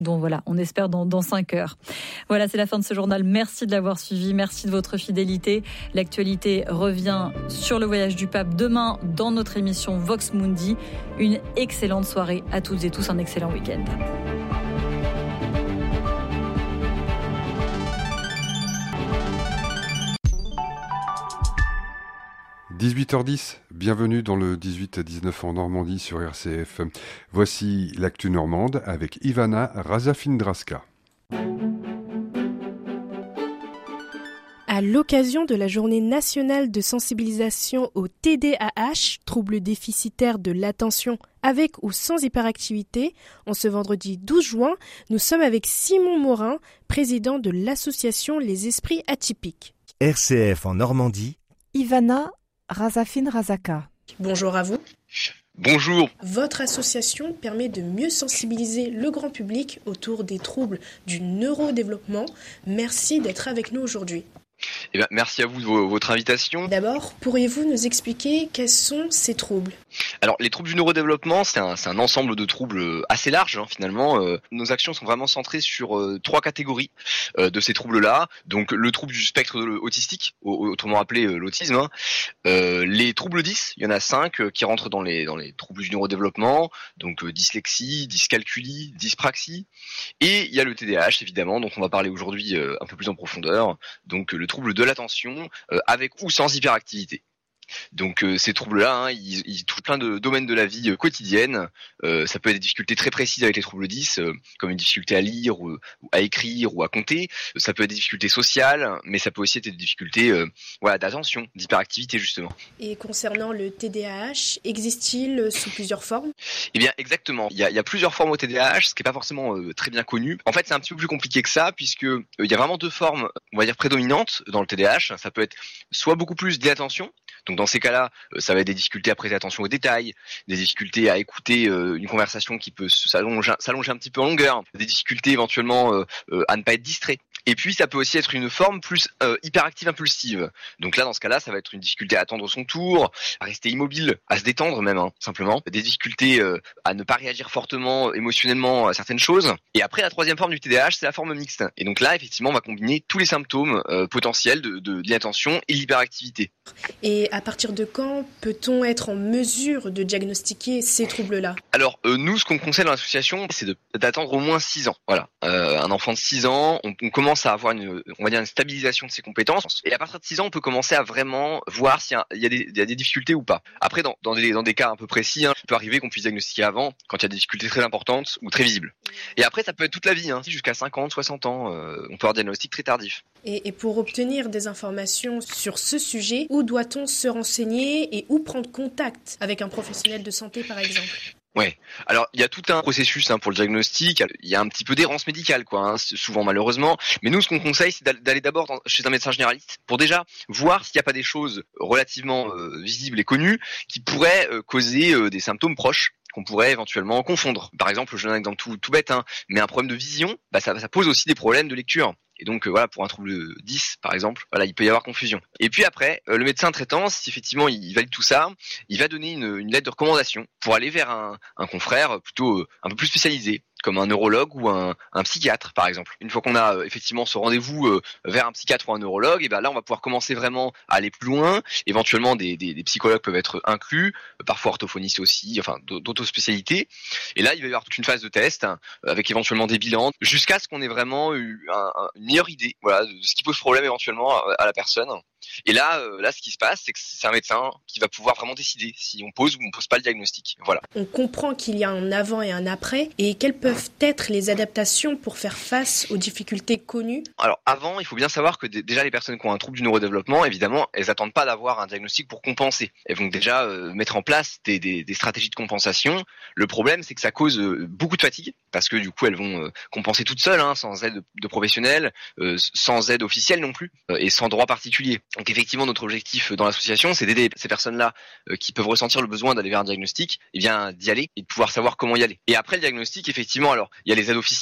Donc voilà, on espère dans 5 heures. Voilà, c'est la fin de ce journal. Merci de l'avoir suivi, merci de votre fidélité. L'actualité revient sur le voyage du pape demain dans notre émission Vox Mundi. Une excellente soirée à toutes et tous, un excellent week-end. – 18h10, bienvenue dans le 18 à 19 en Normandie sur RCF. Voici l'actu normande avec Ivana Razafindraska. À l'occasion de la journée nationale de sensibilisation au TDAH, trouble déficitaire de l'attention avec ou sans hyperactivité, en ce vendredi 12 juin, nous sommes avec Simon Morin, président de l'association Les Esprits Atypiques. RCF en Normandie, Ivana Razafindraska. Bonjour à vous. Bonjour. Votre association permet de mieux sensibiliser le grand public autour des troubles du neurodéveloppement. Merci d'être avec nous aujourd'hui. Merci à vous de votre invitation. D'abord, pourriez-vous nous expliquer quels sont ces troubles ? Alors, les troubles du neurodéveloppement, c'est un ensemble de troubles assez large, finalement. Nos actions sont vraiment centrées sur 3 catégories de ces troubles-là. Donc, le trouble du spectre autistique, autrement appelé l'autisme. Les troubles 10, il y en a 5 qui rentrent dans les troubles du neurodéveloppement. Donc, dyslexie, dyscalculie, dyspraxie. Et il y a le TDAH, évidemment, dont on va parler aujourd'hui un peu plus en profondeur. Donc, le trouble de l'attention avec ou sans hyperactivité. Donc ces troubles-là, ils touchent plein de domaines de la vie quotidienne. Ça peut être des difficultés très précises avec les troubles 10, comme une difficulté à lire ou à écrire ou à compter. Ça peut être des difficultés sociales, mais ça peut aussi être des difficultés d'attention, d'hyperactivité justement. Et concernant le TDAH, existe-t-il sous plusieurs formes ? Eh bien exactement, il y a plusieurs formes au TDAH, ce qui n'est pas forcément très bien connu. En fait, c'est un petit peu plus compliqué que ça, puisque il y a vraiment 2 formes, on va dire prédominantes dans le TDAH. Ça peut être soit beaucoup plus d'inattention. Donc dans ces cas-là, ça va être des difficultés à prêter attention aux détails, des difficultés à écouter une conversation qui peut s'allonger un petit peu en longueur, des difficultés éventuellement à ne pas être distrait. Et puis ça peut aussi être une forme plus hyperactive impulsive. Donc là, dans ce cas-là, ça va être une difficulté à attendre son tour, à rester immobile, à se détendre même, simplement. Des difficultés à ne pas réagir fortement émotionnellement à certaines choses. Et après, la 3e forme du TDAH, c'est la forme mixte. Et donc là, effectivement, on va combiner tous les symptômes potentiels de l'inattention et l'hyperactivité. Et à partir de quand peut-on être en mesure de diagnostiquer ces troubles-là ? Alors, nous, ce qu'on conseille dans l'association, c'est d'attendre au moins 6 ans. Voilà. Un enfant de 6 ans, on commence à avoir une stabilisation de ses compétences. Et à partir de 6 ans, on peut commencer à vraiment voir s'il y a des difficultés ou pas. Après, dans des cas un peu précis, il peut arriver qu'on puisse diagnostiquer avant, quand il y a des difficultés très importantes ou très visibles. Et après, ça peut être toute la vie, jusqu'à 50, 60 ans, on peut avoir un diagnostic très tardif. Et pour obtenir des informations sur ce sujet, où doit-on se renseigner et où prendre contact avec un professionnel de santé, par exemple ? Ouais. Alors il y a tout un processus pour le diagnostic. Il y a un petit peu d'errance médicale, souvent malheureusement. Mais nous, ce qu'on conseille, c'est d'aller d'abord chez un médecin généraliste pour déjà voir s'il n'y a pas des choses relativement visibles et connues qui pourraient causer des symptômes proches qu'on pourrait éventuellement confondre. Par exemple, je donne un exemple tout bête, mais un problème de vision, ça pose aussi des problèmes de lecture. Et donc pour un trouble 10 par exemple, il peut y avoir confusion. Et puis après, le médecin traitant, si effectivement il valide tout ça, il va donner une lettre de recommandation pour aller vers un confrère plutôt un peu plus spécialisé, comme un neurologue ou un psychiatre par exemple. Une fois qu'on a effectivement ce rendez-vous vers un psychiatre ou un neurologue, et là on va pouvoir commencer vraiment à aller plus loin. Éventuellement des psychologues peuvent être inclus, parfois orthophonistes aussi, d'autres spécialités. Et là il va y avoir toute une phase de test avec éventuellement des bilans, jusqu'à ce qu'on ait vraiment eu une meilleure idée de ce qui pose problème éventuellement à la personne. Et là, ce qui se passe, c'est que c'est un médecin qui va pouvoir vraiment décider si on pose ou on pose pas le diagnostic. Voilà. On comprend qu'il y a un avant et un après. Et quelles peuvent être les adaptations pour faire face aux difficultés connues ? Alors avant, il faut bien savoir que déjà les personnes qui ont un trouble du neurodéveloppement, évidemment, elles attendent pas d'avoir un diagnostic pour compenser. Elles vont déjà mettre en place des stratégies de compensation. Le problème, c'est que ça cause beaucoup de fatigue parce que du coup, elles vont compenser toutes seules, sans aide de professionnels, sans aide officielle non plus, et sans droit particulier. Donc effectivement, notre objectif dans l'association, c'est d'aider ces personnes-là qui peuvent ressentir le besoin d'aller vers un diagnostic, d'y aller et de pouvoir savoir comment y aller. Et après le diagnostic, effectivement, alors il y a les aides officielles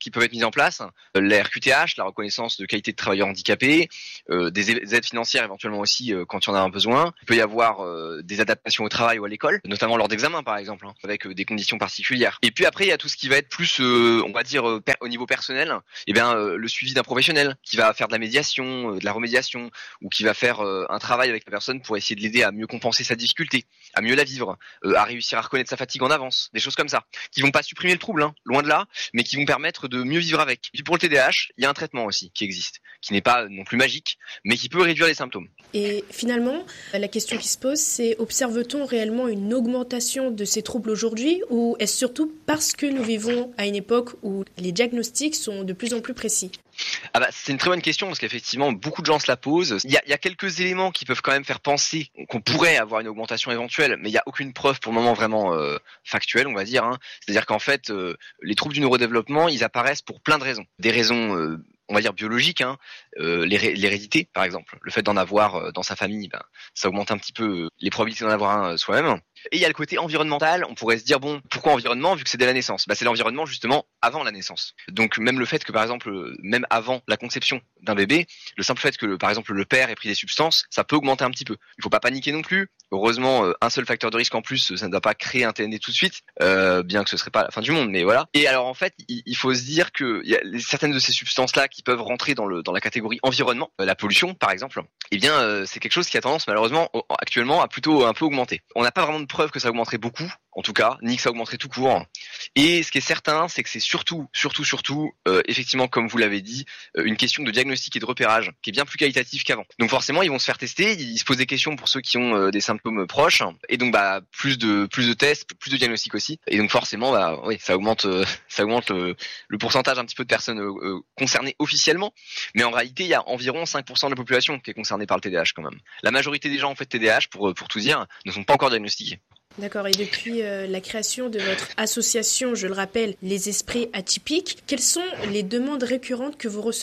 qui peuvent être mises en place. La RQTH, la reconnaissance de qualité de travailleurs handicapés, des aides financières éventuellement aussi quand il y en a un besoin. Il peut y avoir des adaptations au travail ou à l'école, notamment lors d'examens par exemple, avec des conditions particulières. Et puis après, il y a tout ce qui va être plus, on va dire, au niveau personnel, le suivi d'un professionnel qui va faire de la médiation, de la remédiation, ou qui va faire un travail avec la personne pour essayer de l'aider à mieux compenser sa difficulté, à mieux la vivre, à réussir à reconnaître sa fatigue en avance, des choses comme ça, qui vont pas supprimer le trouble, loin de là, mais qui vont permettre de mieux vivre avec. Puis pour le TDAH, il y a un traitement aussi qui existe, qui n'est pas non plus magique, mais qui peut réduire les symptômes. Et finalement, la question qui se pose, c'est observe-t-on réellement une augmentation de ces troubles aujourd'hui, ou est-ce surtout parce que nous vivons à une époque où les diagnostics sont de plus en plus précis? C'est une très bonne question parce qu'effectivement beaucoup de gens se la posent. Il y a quelques éléments qui peuvent quand même faire penser qu'on pourrait avoir une augmentation éventuelle, mais il n'y a aucune preuve pour le moment vraiment factuelle, on va dire. C'est-à-dire qu'en fait, les troubles du neurodéveloppement, ils apparaissent pour plein de raisons. Des raisons on va dire biologiques, l'hérédité par exemple. Le fait d'en avoir dans sa famille, ça augmente un petit peu les probabilités d'en avoir un soi-même. Et il y a le côté environnemental, on pourrait se dire bon, pourquoi environnement vu que c'est dès la naissance? C'est l'environnement justement avant la naissance. Donc même le fait que par exemple, même avant la conception d'un bébé, le simple fait que par exemple le père ait pris des substances, ça peut augmenter un petit peu. Il faut pas paniquer non plus. Heureusement, un seul facteur de risque en plus, ça ne va pas créer un TND tout de suite, bien que ce serait pas la fin du monde, mais voilà. Et alors en fait, il faut se dire que il y a certaines de ces substances-là qui peuvent rentrer dans la catégorie environnement, la pollution par exemple. C'est quelque chose qui a tendance malheureusement actuellement à plutôt un peu augmenter. On n'a pas vraiment de preuve que ça augmenterait beaucoup, en tout cas, ni que ça augmenterait tout court. Et ce qui est certain, c'est que c'est surtout, effectivement, comme vous l'avez dit, une question de diagnostic et de repérage qui est bien plus qualitatif qu'avant. Donc forcément, ils vont se faire tester, ils se posent des questions pour ceux qui ont des symptômes proches, et donc plus de tests, plus de diagnostics aussi. Et donc forcément, oui, ça augmente le pourcentage un petit peu de personnes concernées officiellement. Mais en réalité, il y a environ 5% de la population qui est concernée par le TDAH quand même. La majorité des gens en fait TDAH, pour tout dire, ne sont pas encore diagnostiqués. D'accord, et depuis la création de votre association, je le rappelle, Les Esprits Atypiques, quelles sont les demandes récurrentes que vous recevez ?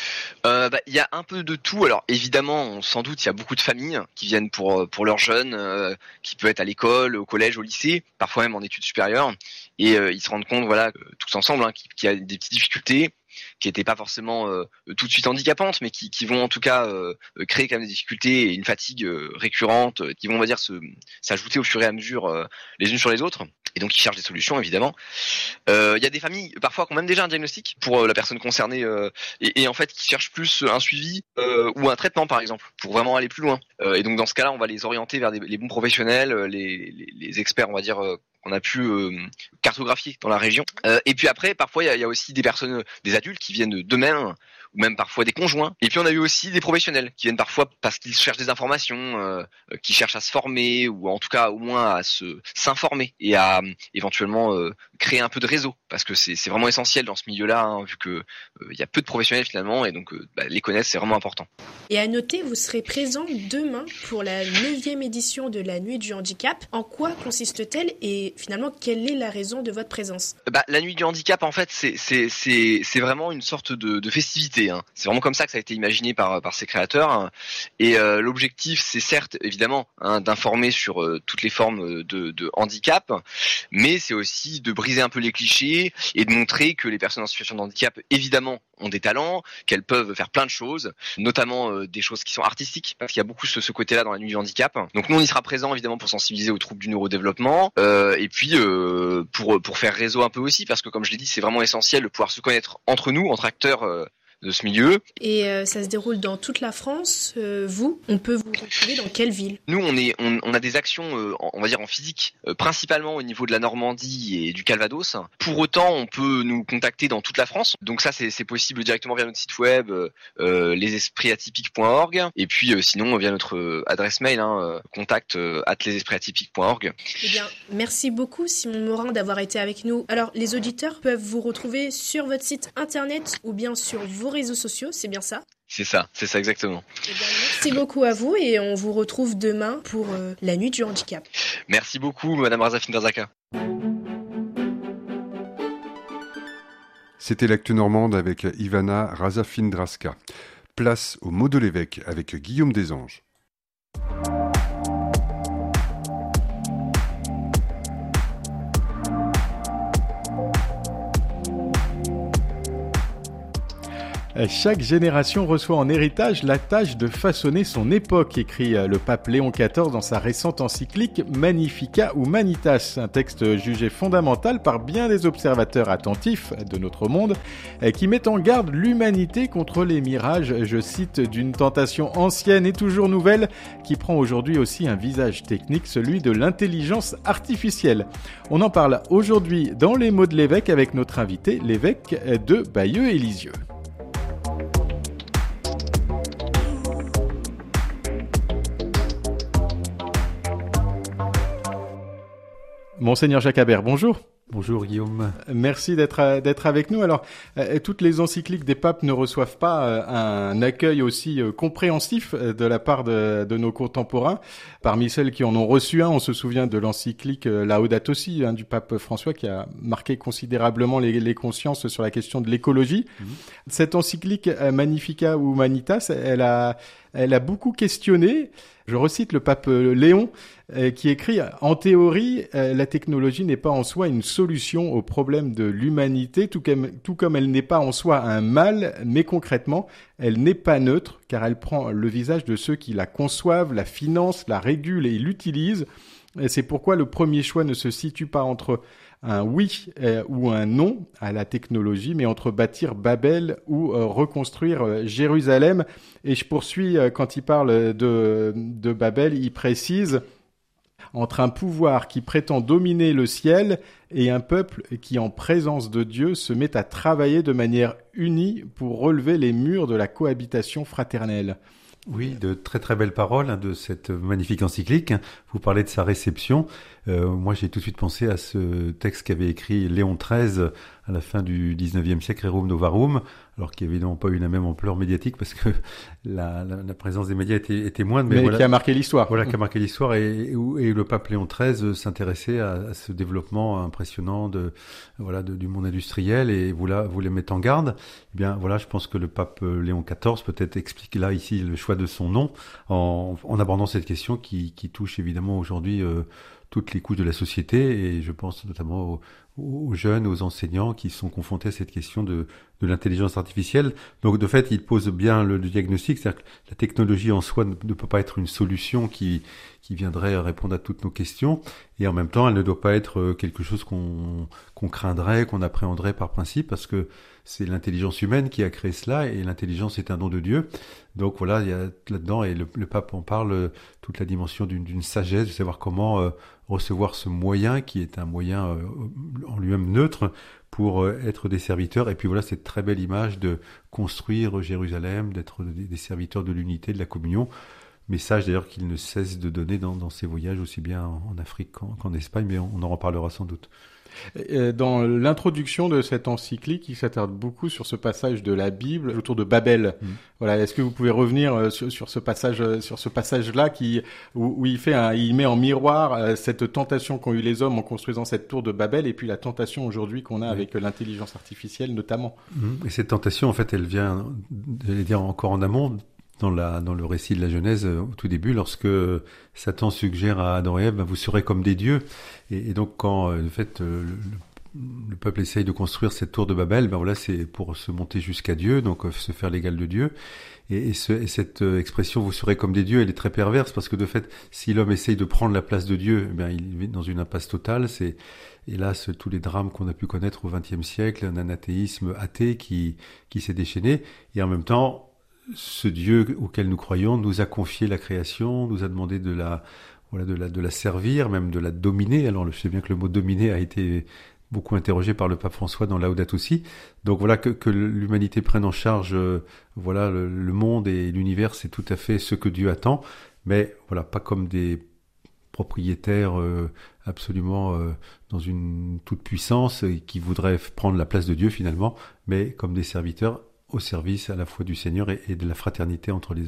Il y a un peu de tout. Alors évidemment, sans doute, il y a beaucoup de familles qui viennent pour leurs jeunes, qui peut être à l'école, au collège, au lycée, parfois même en études supérieures, et ils se rendent compte, tous ensemble, qu'il y a des petites difficultés qui n'étaient pas forcément tout de suite handicapantes, mais qui vont en tout cas créer quand même des difficultés et une fatigue récurrente, qui vont, on va dire, s'ajouter au fur et à mesure les unes sur les autres. Et donc ils cherchent des solutions évidemment. Il y a des familles parfois qui ont même déjà un diagnostic pour la personne concernée et en fait qui cherchent plus un suivi ou un traitement par exemple pour vraiment aller plus loin. Et donc dans ce cas-là, on va les orienter vers les bons professionnels, les experts, on va dire qu'on a pu cartographier dans la région. Et puis après, parfois il y a aussi des personnes, des adultes qui viennent d'eux-mêmes, ou même parfois des conjoints. Et puis on a eu aussi des professionnels qui viennent parfois parce qu'ils cherchent des informations, qui cherchent à se former, ou en tout cas au moins à s'informer et à éventuellement créer un peu de réseau, parce que c'est vraiment essentiel dans ce milieu-là, vu que il y a peu de professionnels finalement, et donc les connaître, c'est vraiment important. Et à noter, vous serez présent demain pour la 9e édition de la Nuit du Handicap. En quoi consiste-t-elle et finalement, quelle est la raison de votre présence ? La Nuit du Handicap, en fait, c'est vraiment une sorte de festivité. C'est vraiment comme ça que ça a été imaginé par ses créateurs. Et l'objectif, c'est certes, évidemment, d'informer sur toutes les formes de handicap, mais c'est aussi de briser un peu les clichés et de montrer que les personnes en situation de handicap, évidemment, ont des talents, qu'elles peuvent faire plein de choses, notamment des choses qui sont artistiques, parce qu'il y a beaucoup ce côté-là dans la Nuit du Handicap. Donc nous, on y sera présents, évidemment, pour sensibiliser aux troubles du neurodéveloppement, et puis pour faire réseau un peu aussi, parce que comme je l'ai dit, c'est vraiment essentiel de pouvoir se connaître entre nous, entre acteurs de ce milieu. Et ça se déroule dans toute la France. On peut vous retrouver dans quelle ville ? Nous, on a des actions, on va dire en physique, principalement au niveau de la Normandie et du Calvados. Pour autant, on peut nous contacter dans toute la France. Donc ça, c'est possible directement via notre site web, lesespritatypiques.org. Et puis sinon, via notre adresse mail, contact@lesespritatypiques.org. Eh bien, merci beaucoup Simon Morin d'avoir été avec nous. Alors, les auditeurs peuvent vous retrouver sur votre site internet ou bien sur vos réseaux sociaux, c'est bien ça ? C'est ça exactement. Eh bien, merci beaucoup à vous et on vous retrouve demain pour la Nuit du Handicap. Merci beaucoup, Madame Razafin-Drazaka. C'était l'actu normande avec Ivana Razafin-Drazaka. Place au mot de l'évêque avec Guillaume Desanges. Chaque génération reçoit en héritage la tâche de façonner son époque, écrit le pape Léon XIV dans sa récente encyclique Magnificat Humanitas, un texte jugé fondamental par bien des observateurs attentifs de notre monde, qui met en garde l'humanité contre les mirages, je cite, d'une tentation ancienne et toujours nouvelle, qui prend aujourd'hui aussi un visage technique, celui de l'intelligence artificielle. On en parle aujourd'hui dans les mots de l'évêque avec notre invité, l'évêque de Bayeux et Lisieux. Monseigneur Jacques Habert, bonjour. Bonjour Guillaume. Merci d'être avec nous. Alors, toutes les encycliques des papes ne reçoivent pas un accueil aussi compréhensif de la part de nos contemporains. Parmi celles qui en ont reçu un, on se souvient de l'encyclique Laudato Si du pape François qui a marqué considérablement les consciences sur la question de l'écologie. Cette encyclique Magnificat Humanitas, elle a beaucoup questionné. Je recite le pape Léon qui écrit « En théorie, la technologie n'est pas en soi une solution au problème de l'humanité, tout comme elle n'est pas en soi un mal, mais concrètement, elle n'est pas neutre car elle prend le visage de ceux qui la conçoivent, la financent, la régulent et l'utilisent. Et c'est pourquoi le premier choix ne se situe pas entre un oui ou un non à la technologie, mais entre bâtir Babel ou reconstruire Jérusalem. » Et je poursuis, quand il parle de Babel, il précise « Entre un pouvoir qui prétend dominer le ciel et un peuple qui, en présence de Dieu, se met à travailler de manière unie pour relever les murs de la cohabitation fraternelle. » Oui, de très très belles paroles de cette magnifique encyclique. Vous parlez de sa réception. Moi, j'ai tout de suite pensé à ce texte qu'avait écrit Léon XIII à la fin du 19e siècle, Rerum Novarum, alors qui n'a évidemment pas eu la même ampleur médiatique parce que la présence des médias était moindre. Mais voilà, qui a marqué l'histoire. Voilà, qui a marqué l'histoire et le pape Léon XIII s'intéressait à ce développement impressionnant du monde industriel et vous les mettez en garde. Eh bien, voilà, je pense que le pape Léon XIV peut-être explique là ici le choix de son nom en abordant cette question qui touche évidemment aujourd'hui toutes les couches de la société et je pense notamment aux jeunes, aux enseignants qui sont confrontés à cette question de l'intelligence artificielle. Donc de fait, il pose bien le diagnostic, c'est-à-dire que la technologie en soi ne peut pas être une solution qui viendrait répondre à toutes nos questions et en même temps, elle ne doit pas être quelque chose qu'on craindrait, qu'on appréhenderait par principe parce que c'est l'intelligence humaine qui a créé cela et l'intelligence est un don de Dieu. Donc voilà, il y a là-dedans, et le pape en parle, toute la dimension d'une sagesse, de savoir comment recevoir ce moyen qui est un moyen en lui-même neutre pour être des serviteurs. Et puis voilà, cette très belle image de construire Jérusalem, d'être des serviteurs de l'unité, de la communion. Message d'ailleurs qu'il ne cesse de donner dans ses voyages, aussi bien en Afrique qu'en Espagne, mais on en reparlera sans doute. Dans l'introduction de cette encyclique, il s'attarde beaucoup sur ce passage de la Bible autour de Babel. Voilà, est-ce que vous pouvez revenir sur ce passage-là où il met en miroir cette tentation qu'ont eu les hommes en construisant cette tour de Babel et puis la tentation aujourd'hui qu'on a avec l'intelligence artificielle notamment. Et cette tentation, en fait, elle vient, j'allais dire encore en amont. Dans le récit de la Genèse, au tout début, lorsque Satan suggère à Adam et Ève, vous serez comme des dieux. Et donc, quand, de fait, le peuple essaye de construire cette tour de Babel, voilà, c'est pour se monter jusqu'à Dieu, donc se faire l'égal de Dieu. Et cette expression, vous serez comme des dieux, elle est très perverse, parce que de fait, si l'homme essaye de prendre la place de Dieu, il vit dans une impasse totale. C'est, hélas, tous les drames qu'on a pu connaître au XXe siècle, un athéisme athée qui s'est déchaîné. Et en même temps, ce Dieu auquel nous croyons nous a confié la création, nous a demandé de la servir, même de la dominer. Alors, je sais bien que le mot dominer a été beaucoup interrogé par le pape François dans Laudato Si. Donc voilà, que l'humanité prenne en charge, le monde et l'univers, c'est tout à fait ce que Dieu attend. Mais voilà, pas comme des propriétaires absolument dans une toute puissance qui voudraient prendre la place de Dieu finalement, mais comme des serviteurs au service à la fois du Seigneur et de la fraternité entre les hommes.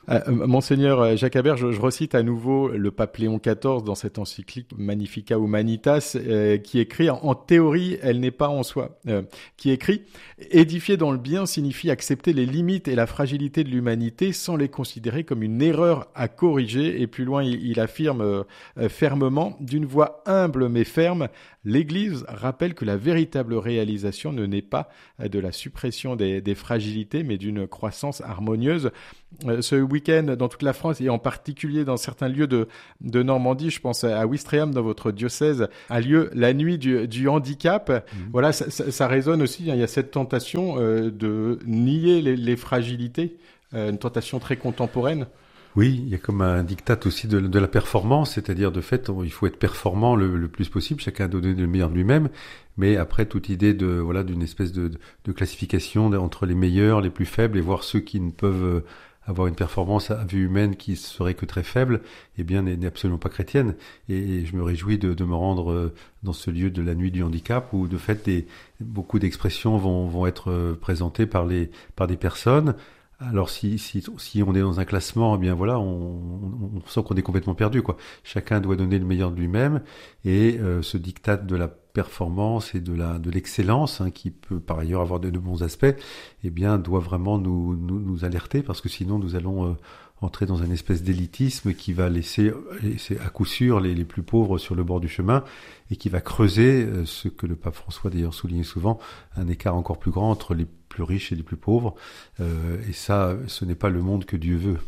Monseigneur Jacques Habert, je recite à nouveau le pape Léon XIV dans cette encyclique Magnificat Humanitas qui écrit « En théorie, elle n'est pas en soi », qui écrit « Édifier dans le bien signifie accepter les limites et la fragilité de l'humanité sans les considérer comme une erreur à corriger. » Et plus loin, il affirme fermement « D'une voix humble mais ferme, l'Église rappelle que la véritable réalisation ne naît pas de la suppression des fragilités, mais d'une croissance harmonieuse. » Ce week-end, dans toute la France et en particulier dans certains lieux de Normandie, je pense à Ouistreham dans votre diocèse, a lieu la nuit du handicap. Voilà, ça résonne aussi. Il y a cette tentation de nier les fragilités, une tentation très contemporaine. Oui, il y a comme un diktat aussi de la performance, c'est-à-dire de fait, il faut être performant le plus possible, chacun doit donner le meilleur de lui-même, mais après toute idée d'une espèce de classification entre les meilleurs, les plus faibles, et voir ceux qui ne peuvent avoir une performance à vue humaine qui serait que très faible, eh bien n'est absolument pas chrétienne. Et je me réjouis de me rendre dans ce lieu de la nuit du handicap où de fait beaucoup d'expressions vont être présentées par des personnes. Alors si on est dans un classement, eh bien voilà, on sent qu'on est complètement perdu, quoi. Chacun doit donner le meilleur de lui-même, et ce diktat de la performance et de l'excellence, qui peut par ailleurs avoir de bons aspects, eh bien doit vraiment nous alerter, parce que sinon nous allons entrer dans une espèce d'élitisme qui va laisser à coup sûr les plus pauvres sur le bord du chemin, et qui va creuser ce que le pape François d'ailleurs soulignait souvent, un écart encore plus grand entre les plus riches et les plus pauvres, et ça, ce n'est pas le monde que Dieu veut.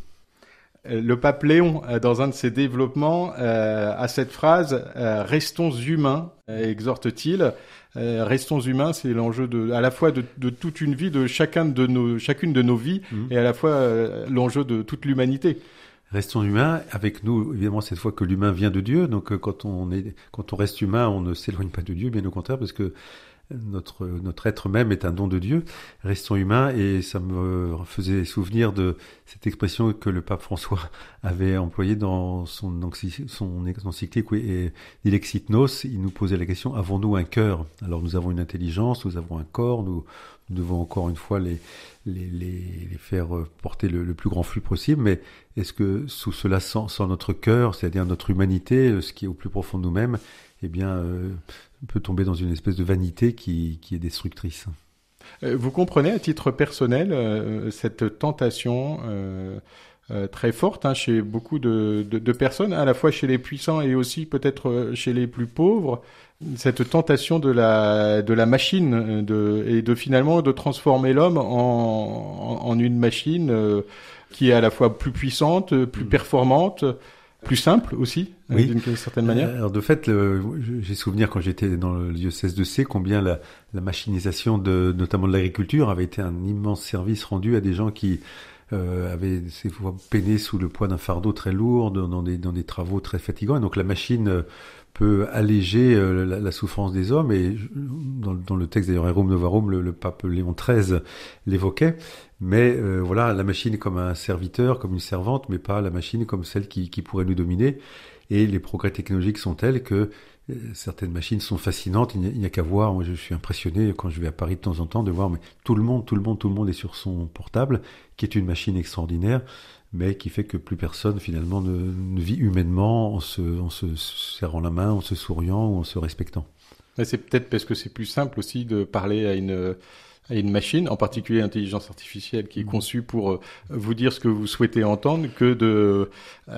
Le pape Léon, dans un de ses développements, a cette phrase « Restons humains », exhorte-t-il. Restons humains, c'est l'enjeu à la fois de toute une vie, de chacune de nos vies, et à la fois l'enjeu de toute l'humanité. Restons humains, avec nous, évidemment, cette fois que l'humain vient de Dieu, donc quand on reste humain, on ne s'éloigne pas de Dieu, bien au contraire, parce que notre être même est un don de Dieu. Restons humains, et ça me faisait souvenir de cette expression que le pape François avait employée dans son encyclique Dilexit Nos. Il nous posait la question: avons-nous un cœur? Alors nous avons une intelligence, nous avons un corps, nous devons encore une fois les faire porter le plus grand flux possible, mais est-ce que sous cela, sans notre cœur, c'est-à-dire notre humanité, ce qui est au plus profond de nous-mêmes, eh bien, peut tomber dans une espèce de vanité qui est destructrice. Vous comprenez à titre personnel cette tentation très forte chez beaucoup de personnes, à la fois chez les puissants et aussi peut-être chez les plus pauvres, cette tentation de la machine et finalement de transformer l'homme en une machine qui est à la fois plus puissante, plus performante, plus simple aussi, oui, d'une certaine manière. Alors de fait, j'ai souvenir quand j'étais dans le diocèse de C, combien la machinisation notamment de l'agriculture avait été un immense service rendu à des gens qui avaient ces fois peiné sous le poids d'un fardeau très lourd, dans des travaux très fatigants. Et donc la machine peut alléger la souffrance des hommes. Et dans le texte d'ailleurs Rerum Novarum, le pape Léon XIII l'évoquait. Mais voilà, la machine comme un serviteur, comme une servante, mais pas la machine comme celle qui pourrait nous dominer. Et les progrès technologiques sont tels que certaines machines sont fascinantes. Il n'y a qu'à voir. Moi, je suis impressionné quand je vais à Paris de temps en temps de voir, mais tout le monde est sur son portable, qui est une machine extraordinaire, mais qui fait que plus personne finalement ne vit humainement en se serrant la main, en se souriant ou en se respectant. Mais c'est peut-être parce que c'est plus simple aussi de parler à une machine, en particulier l'intelligence artificielle qui est conçue pour vous dire ce que vous souhaitez entendre, que de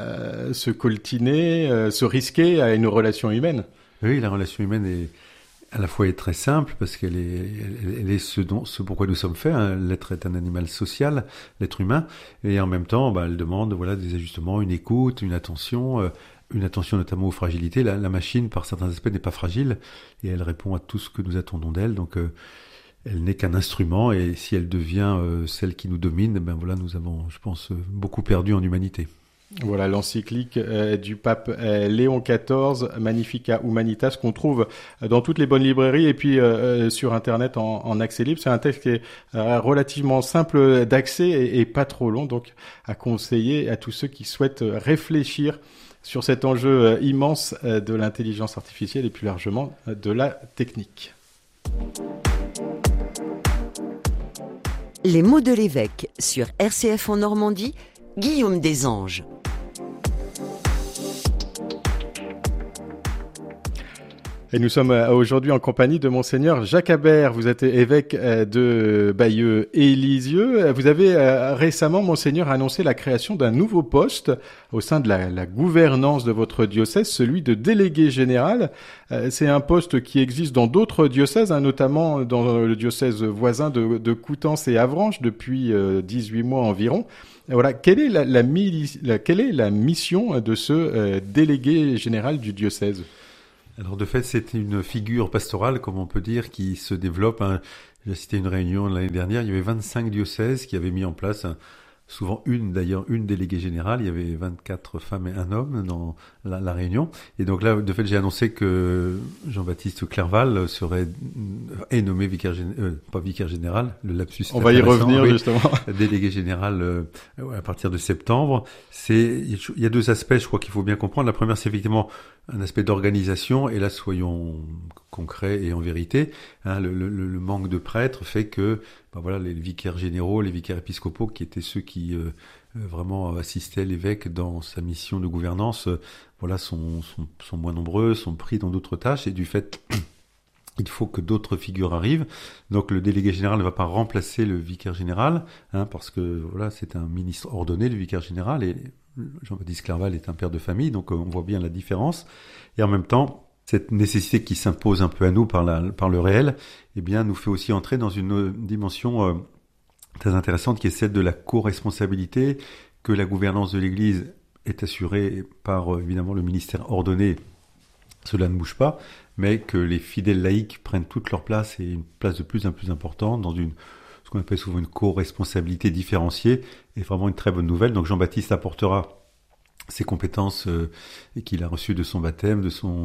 se coltiner, se risquer à une relation humaine. Oui, la relation humaine est à la fois très simple parce qu'elle est ce pourquoi nous sommes faits. L'être est un animal social, l'être humain, et en même temps, elle demande des ajustements, une écoute, une attention notamment aux fragilités. La machine, par certains aspects, n'est pas fragile et elle répond à tout ce que nous attendons d'elle. Donc elle n'est qu'un instrument, et si elle devient celle qui nous domine, nous avons, je pense, beaucoup perdu en humanité. Voilà l'encyclique du pape Léon XIV, Magnificat Humanitas, qu'on trouve dans toutes les bonnes librairies et puis sur Internet en accès libre. C'est un texte qui est relativement simple d'accès et pas trop long, donc à conseiller à tous ceux qui souhaitent réfléchir sur cet enjeu immense de l'intelligence artificielle et plus largement de la technique. Les mots de l'évêque sur RCF en Normandie, Guillaume Desanges. Et nous sommes aujourd'hui en compagnie de Monseigneur Jacques Habert. Vous êtes évêque de Bayeux et Lisieux. Vous avez récemment, Monseigneur, annoncé la création d'un nouveau poste au sein de la gouvernance de votre diocèse, celui de délégué général. C'est un poste qui existe dans d'autres diocèses, notamment dans le diocèse voisin de Coutances et Avranches depuis 18 mois environ. Voilà, quelle est la mission de ce délégué général du diocèse ? Alors de fait, c'est une figure pastorale, comme on peut dire, qui se développe. J'ai assisté à une réunion l'année dernière, il y avait 25 diocèses qui avaient mis en place, souvent une déléguée générale. Il y avait 24 femmes et un homme dans la réunion. Et donc là, de fait, j'ai annoncé que Jean-Baptiste Clerval est nommé pas vicaire général, le lapsus. On va y revenir, justement. Délégué général à partir de septembre. Il y a deux aspects, je crois qu'il faut bien comprendre. La première, c'est effectivement un aspect d'organisation, et là, soyons concrets et en vérité, le manque de prêtres fait que les vicaires généraux, les vicaires épiscopaux, qui étaient ceux qui vraiment assistaient l'évêque dans sa mission de gouvernance, sont moins nombreux, sont pris dans d'autres tâches, et du fait, il faut que d'autres figures arrivent. Donc le délégué général ne va pas remplacer le vicaire général, parce que c'est un ministre ordonné, le vicaire général, et Jean-Baptiste Clerval est un père de famille, donc on voit bien la différence. Et en même temps, cette nécessité qui s'impose un peu à nous par le réel, nous fait aussi entrer dans une dimension très intéressante, qui est celle de la co-responsabilité, que la gouvernance de l'Église est assurée par évidemment le ministère ordonné, cela ne bouge pas, mais que les fidèles laïcs prennent toute leur place, et une place de plus en plus importante dans ce qu'on appelle souvent une co-responsabilité différenciée, est vraiment une très bonne nouvelle. Donc Jean-Baptiste apportera ses compétences qu'il a reçues de son baptême, de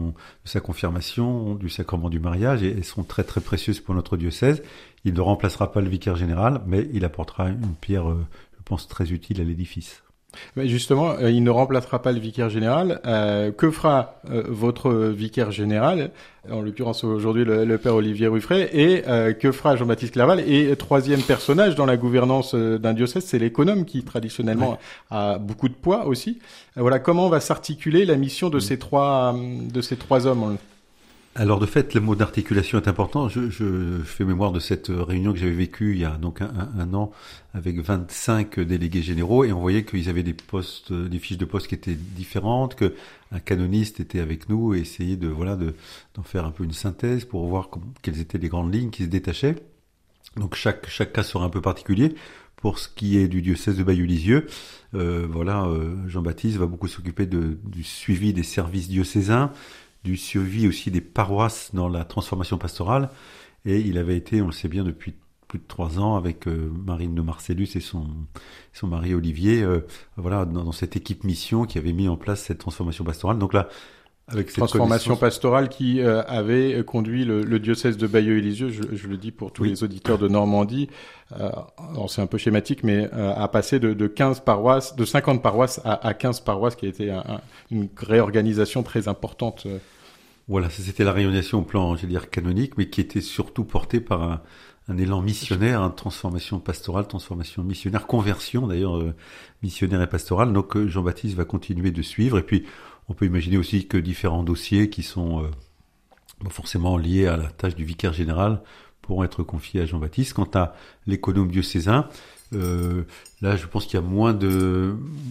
sa confirmation, du sacrement du mariage, et elles sont très très précieuses pour notre diocèse. Il ne remplacera pas le vicaire général, mais il apportera une pierre, je pense, très utile à l'édifice. Mais justement, il ne remplacera pas le vicaire général. Que fera votre vicaire général, en l'occurrence aujourd'hui le père Olivier Ruffray, et que fera Jean-Baptiste Clerval? Et troisième personnage dans la gouvernance d'un diocèse, c'est l'économe, qui traditionnellement a beaucoup de poids aussi. Comment va s'articuler la mission de ces trois hommes? Alors de fait, le mot d'articulation est important. Je fais mémoire de cette réunion que j'avais vécue il y a donc un an, avec 25 délégués généraux, et on voyait qu'ils avaient des fiches de poste qui étaient différentes, que un canoniste était avec nous et essayait d'en faire un peu une synthèse pour voir quelles étaient les grandes lignes qui se détachaient. Donc chaque cas sera un peu particulier. Pour ce qui est du diocèse de Bayeux-Lisieux, Jean-Baptiste va beaucoup s'occuper du suivi des services diocésains, du suivi aussi des paroisses dans la transformation pastorale, et il avait été, on le sait bien, depuis plus de 3 ans avec Marine de Marcellus et son mari Olivier, dans cette équipe mission qui avait mis en place cette transformation pastorale. Donc là, avec cette transformation pastorale qui avait conduit le diocèse de Bayeux et Lisieux, je le dis pour tous les auditeurs de Normandie, alors c'est un peu schématique, mais à passer de 15 paroisses, de 50 paroisses à 15 paroisses, qui a été une réorganisation très importante. Voilà, ça c'était la réorganisation au plan, canonique, mais qui était surtout portée par un élan missionnaire, transformation pastorale, transformation missionnaire, conversion d'ailleurs missionnaire et pastorale. Donc Jean-Baptiste va continuer de suivre, et puis on peut imaginer aussi que différents dossiers qui sont forcément liés à la tâche du vicaire général pourront être confiés à Jean-Baptiste. Quant à l'économe diocésain, là je pense qu'il y a moins de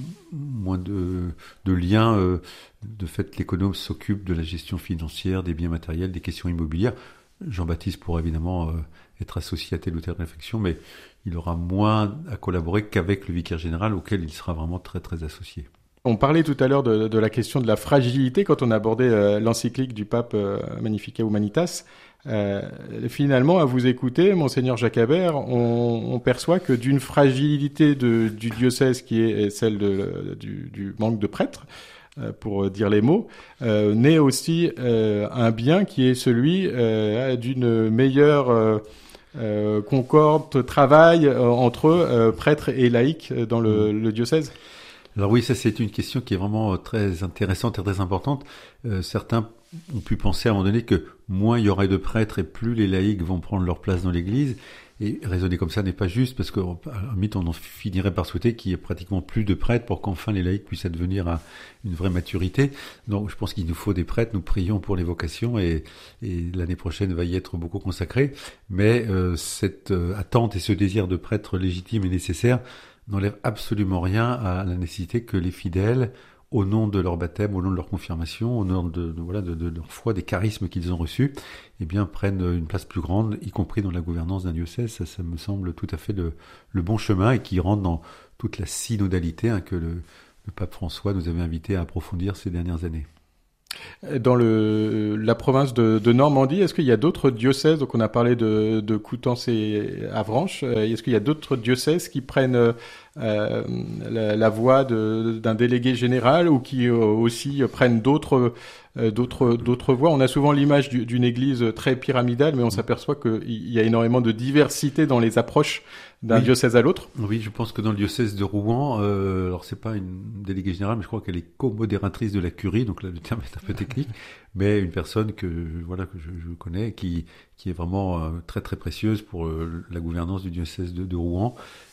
liens. De fait, l'économe s'occupe de la gestion financière, des biens matériels, des questions immobilières. Jean-Baptiste pourra évidemment être associé à telle ou telle réflexion, mais il aura moins à collaborer qu'avec le vicaire général, auquel il sera vraiment très très associé. On parlait tout à l'heure de la question de la fragilité quand on abordait l'encyclique du pape Magnificat Humanitas. Finalement, à vous écouter, Monseigneur Jacques Habert, on perçoit que d'une fragilité du diocèse qui est celle du manque de prêtres, pour dire les mots, naît aussi un bien qui est celui d'une meilleure concorde, travail entre prêtres et laïcs dans le diocèse. Alors oui, ça c'est une question qui est vraiment très intéressante et très importante. Certains ont pu penser à un moment donné que moins il y aurait de prêtres et plus les laïcs vont prendre leur place dans l'Église. Et raisonner comme ça n'est pas juste, parce qu'à la limite, on en finirait par souhaiter qu'il y ait pratiquement plus de prêtres pour qu'enfin les laïcs puissent advenir à une vraie maturité. Donc je pense qu'il nous faut des prêtres, nous prions pour les vocations, et l'année prochaine va y être beaucoup consacrée. Mais cette attente et ce désir de prêtres légitimes et nécessaires n'enlève absolument rien à la nécessité que les fidèles, au nom de leur baptême, au nom de leur confirmation, au nom de leur foi, des charismes qu'ils ont reçus, eh bien, prennent une place plus grande, y compris dans la gouvernance d'un diocèse. Ça me semble tout à fait le bon chemin, et qui rentre dans toute la synodalité que le pape François nous avait invité à approfondir ces dernières années. Dans la province de Normandie, est-ce qu'il y a d'autres diocèses? Donc on a parlé de Coutances et Avranches. Est-ce qu'il y a d'autres diocèses qui prennent la voix d'un délégué général, ou qui aussi prennent d'autres voies? On a souvent l'image d'une église très pyramidale, mais on s'aperçoit qu'il y a énormément de diversité dans les approches d'un diocèse à l'autre. Oui, je pense que dans le diocèse de Rouen, alors c'est pas une déléguée générale, mais je crois qu'elle est co-modératrice de la curie, donc là le terme est un peu technique, mais une personne que je connais, qui est vraiment très très précieuse pour la gouvernance du diocèse de Rouen.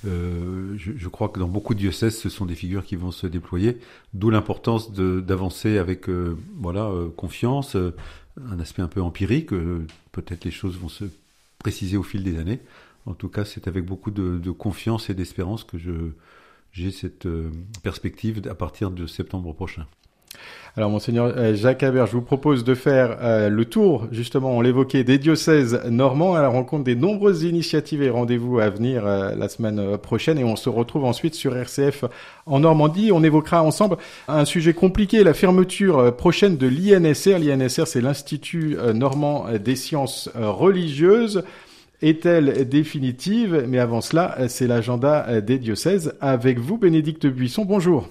Je crois que dans beaucoup de diocèses, ce sont des figures qui vont se déployer, d'où l'importance d'avancer avec confiance, un aspect un peu empirique. Peut-être les choses vont se préciser au fil des années. En tout cas, c'est avec beaucoup de confiance et d'espérance que j'ai cette perspective à partir de septembre prochain. Alors, Monseigneur Jacques Habert, je vous propose de faire le tour, justement, on l'évoquait, des diocèses normands, à la rencontre des nombreuses initiatives et rendez-vous à venir la semaine prochaine. Et on se retrouve ensuite sur RCF en Normandie. On évoquera ensemble un sujet compliqué, la fermeture prochaine de l'INSR. L'INSR, c'est l'Institut normand des sciences religieuses. Est-elle définitive? Mais avant cela, c'est l'agenda des diocèses. Avec vous, Bénédicte Buisson, bonjour.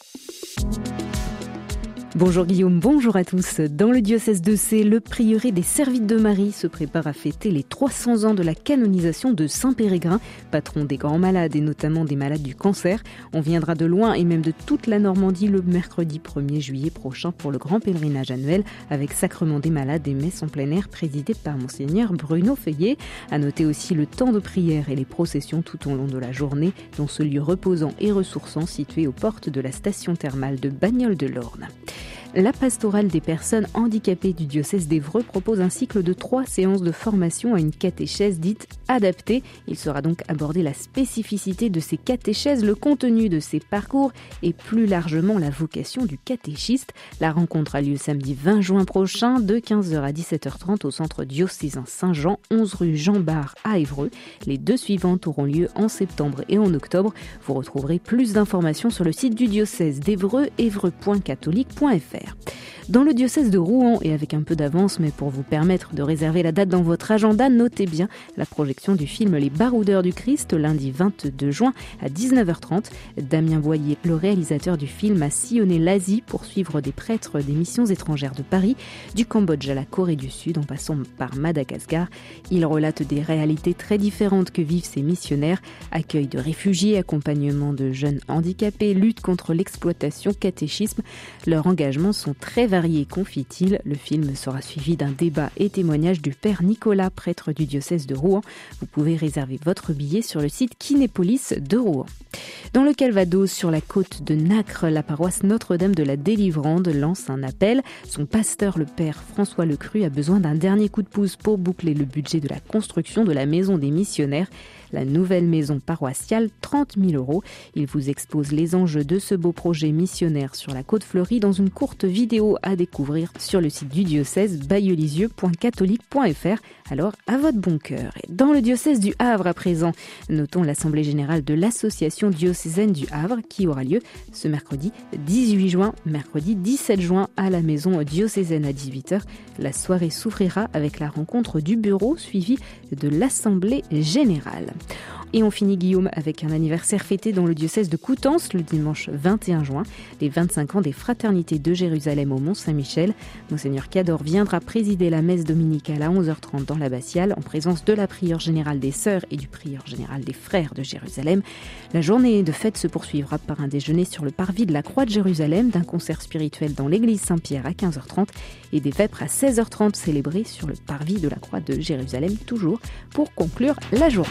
Bonjour Guillaume, bonjour à tous. Dans le diocèse de Sées, le prieuré des Servites de Marie se prépare à fêter les 300 ans de la canonisation de Saint Pérégrin, patron des grands malades et notamment des malades du cancer. On viendra de loin et même de toute la Normandie le mercredi 1er juillet prochain pour le grand pèlerinage annuel avec Sacrement des malades et messe en plein air présidée par Monseigneur Bruno Feuillet. À noter aussi le temps de prière et les processions tout au long de la journée dans ce lieu reposant et ressourçant situé aux portes de la station thermale de Bagnoles-de-l'Orne. La pastorale des personnes handicapées du diocèse d'Évreux propose un cycle de 3 séances de formation à une catéchèse dite adaptée. Il sera donc abordé la spécificité de ces catéchèses, le contenu de ces parcours et plus largement la vocation du catéchiste. La rencontre a lieu samedi 20 juin prochain de 15h à 17h30 au centre diocésain Saint-Jean, 11 rue Jean Bart à Évreux. Les 2 suivantes auront lieu en septembre et en octobre. Vous retrouverez plus d'informations sur le site du diocèse d'Évreux, évreux.catholique.fr. Dans le diocèse de Rouen, et avec un peu d'avance, mais pour vous permettre de réserver la date dans votre agenda, notez bien la projection du film Les Baroudeurs du Christ, lundi 22 juin à 19h30. Damien Boyer, le réalisateur du film, a sillonné l'Asie pour suivre des prêtres des missions étrangères de Paris, du Cambodge à la Corée du Sud, en passant par Madagascar. Il relate des réalités très différentes que vivent ces missionnaires, accueil de réfugiés, accompagnement de jeunes handicapés, lutte contre l'exploitation, catéchisme. Leurs engagements sont très variés, confie-t-il. Le film sera suivi d'un débat et témoignage du père Nicolas, prêtre du diocèse de Rouen. Vous pouvez réserver votre billet sur le site Kinépolis de Rouen. Dans le Calvados, sur la côte de Nacre, la paroisse Notre-Dame de la Délivrande lance un appel. Son pasteur, le père François Lecru, a besoin d'un dernier coup de pouce pour boucler le budget de la construction de la maison des missionnaires. La nouvelle maison paroissiale, 30 000 €. Il vous expose les enjeux de ce beau projet missionnaire sur la côte fleurie dans une courte vidéo à découvrir sur le site du diocèse bayelisieux.catholique.fr. Alors, à votre bon cœur. Et dans le diocèse du Havre à présent, notons l'assemblée générale de l'association diocésaine du Havre qui aura lieu ce mercredi 18 juin, mercredi 17 juin à la maison diocésaine à 18h. La soirée s'ouvrira avec la rencontre du bureau suivie de l'assemblée générale. Et on finit, Guillaume, avec un anniversaire fêté dans le diocèse de Coutances le dimanche 21 juin, les 25 ans des fraternités de Jérusalem au Mont-Saint-Michel. Monseigneur Cador viendra présider la messe dominicale à 11h30 dans l'abbatiale en présence de la prieure générale des sœurs et du prieur général des frères de Jérusalem. La journée de fête se poursuivra par un déjeuner sur le parvis de la Croix de Jérusalem, d'un concert spirituel dans l'église Saint-Pierre à 15h30 et des vêpres à 16h30 célébrées sur le parvis de la Croix de Jérusalem, toujours pour conclure la journée.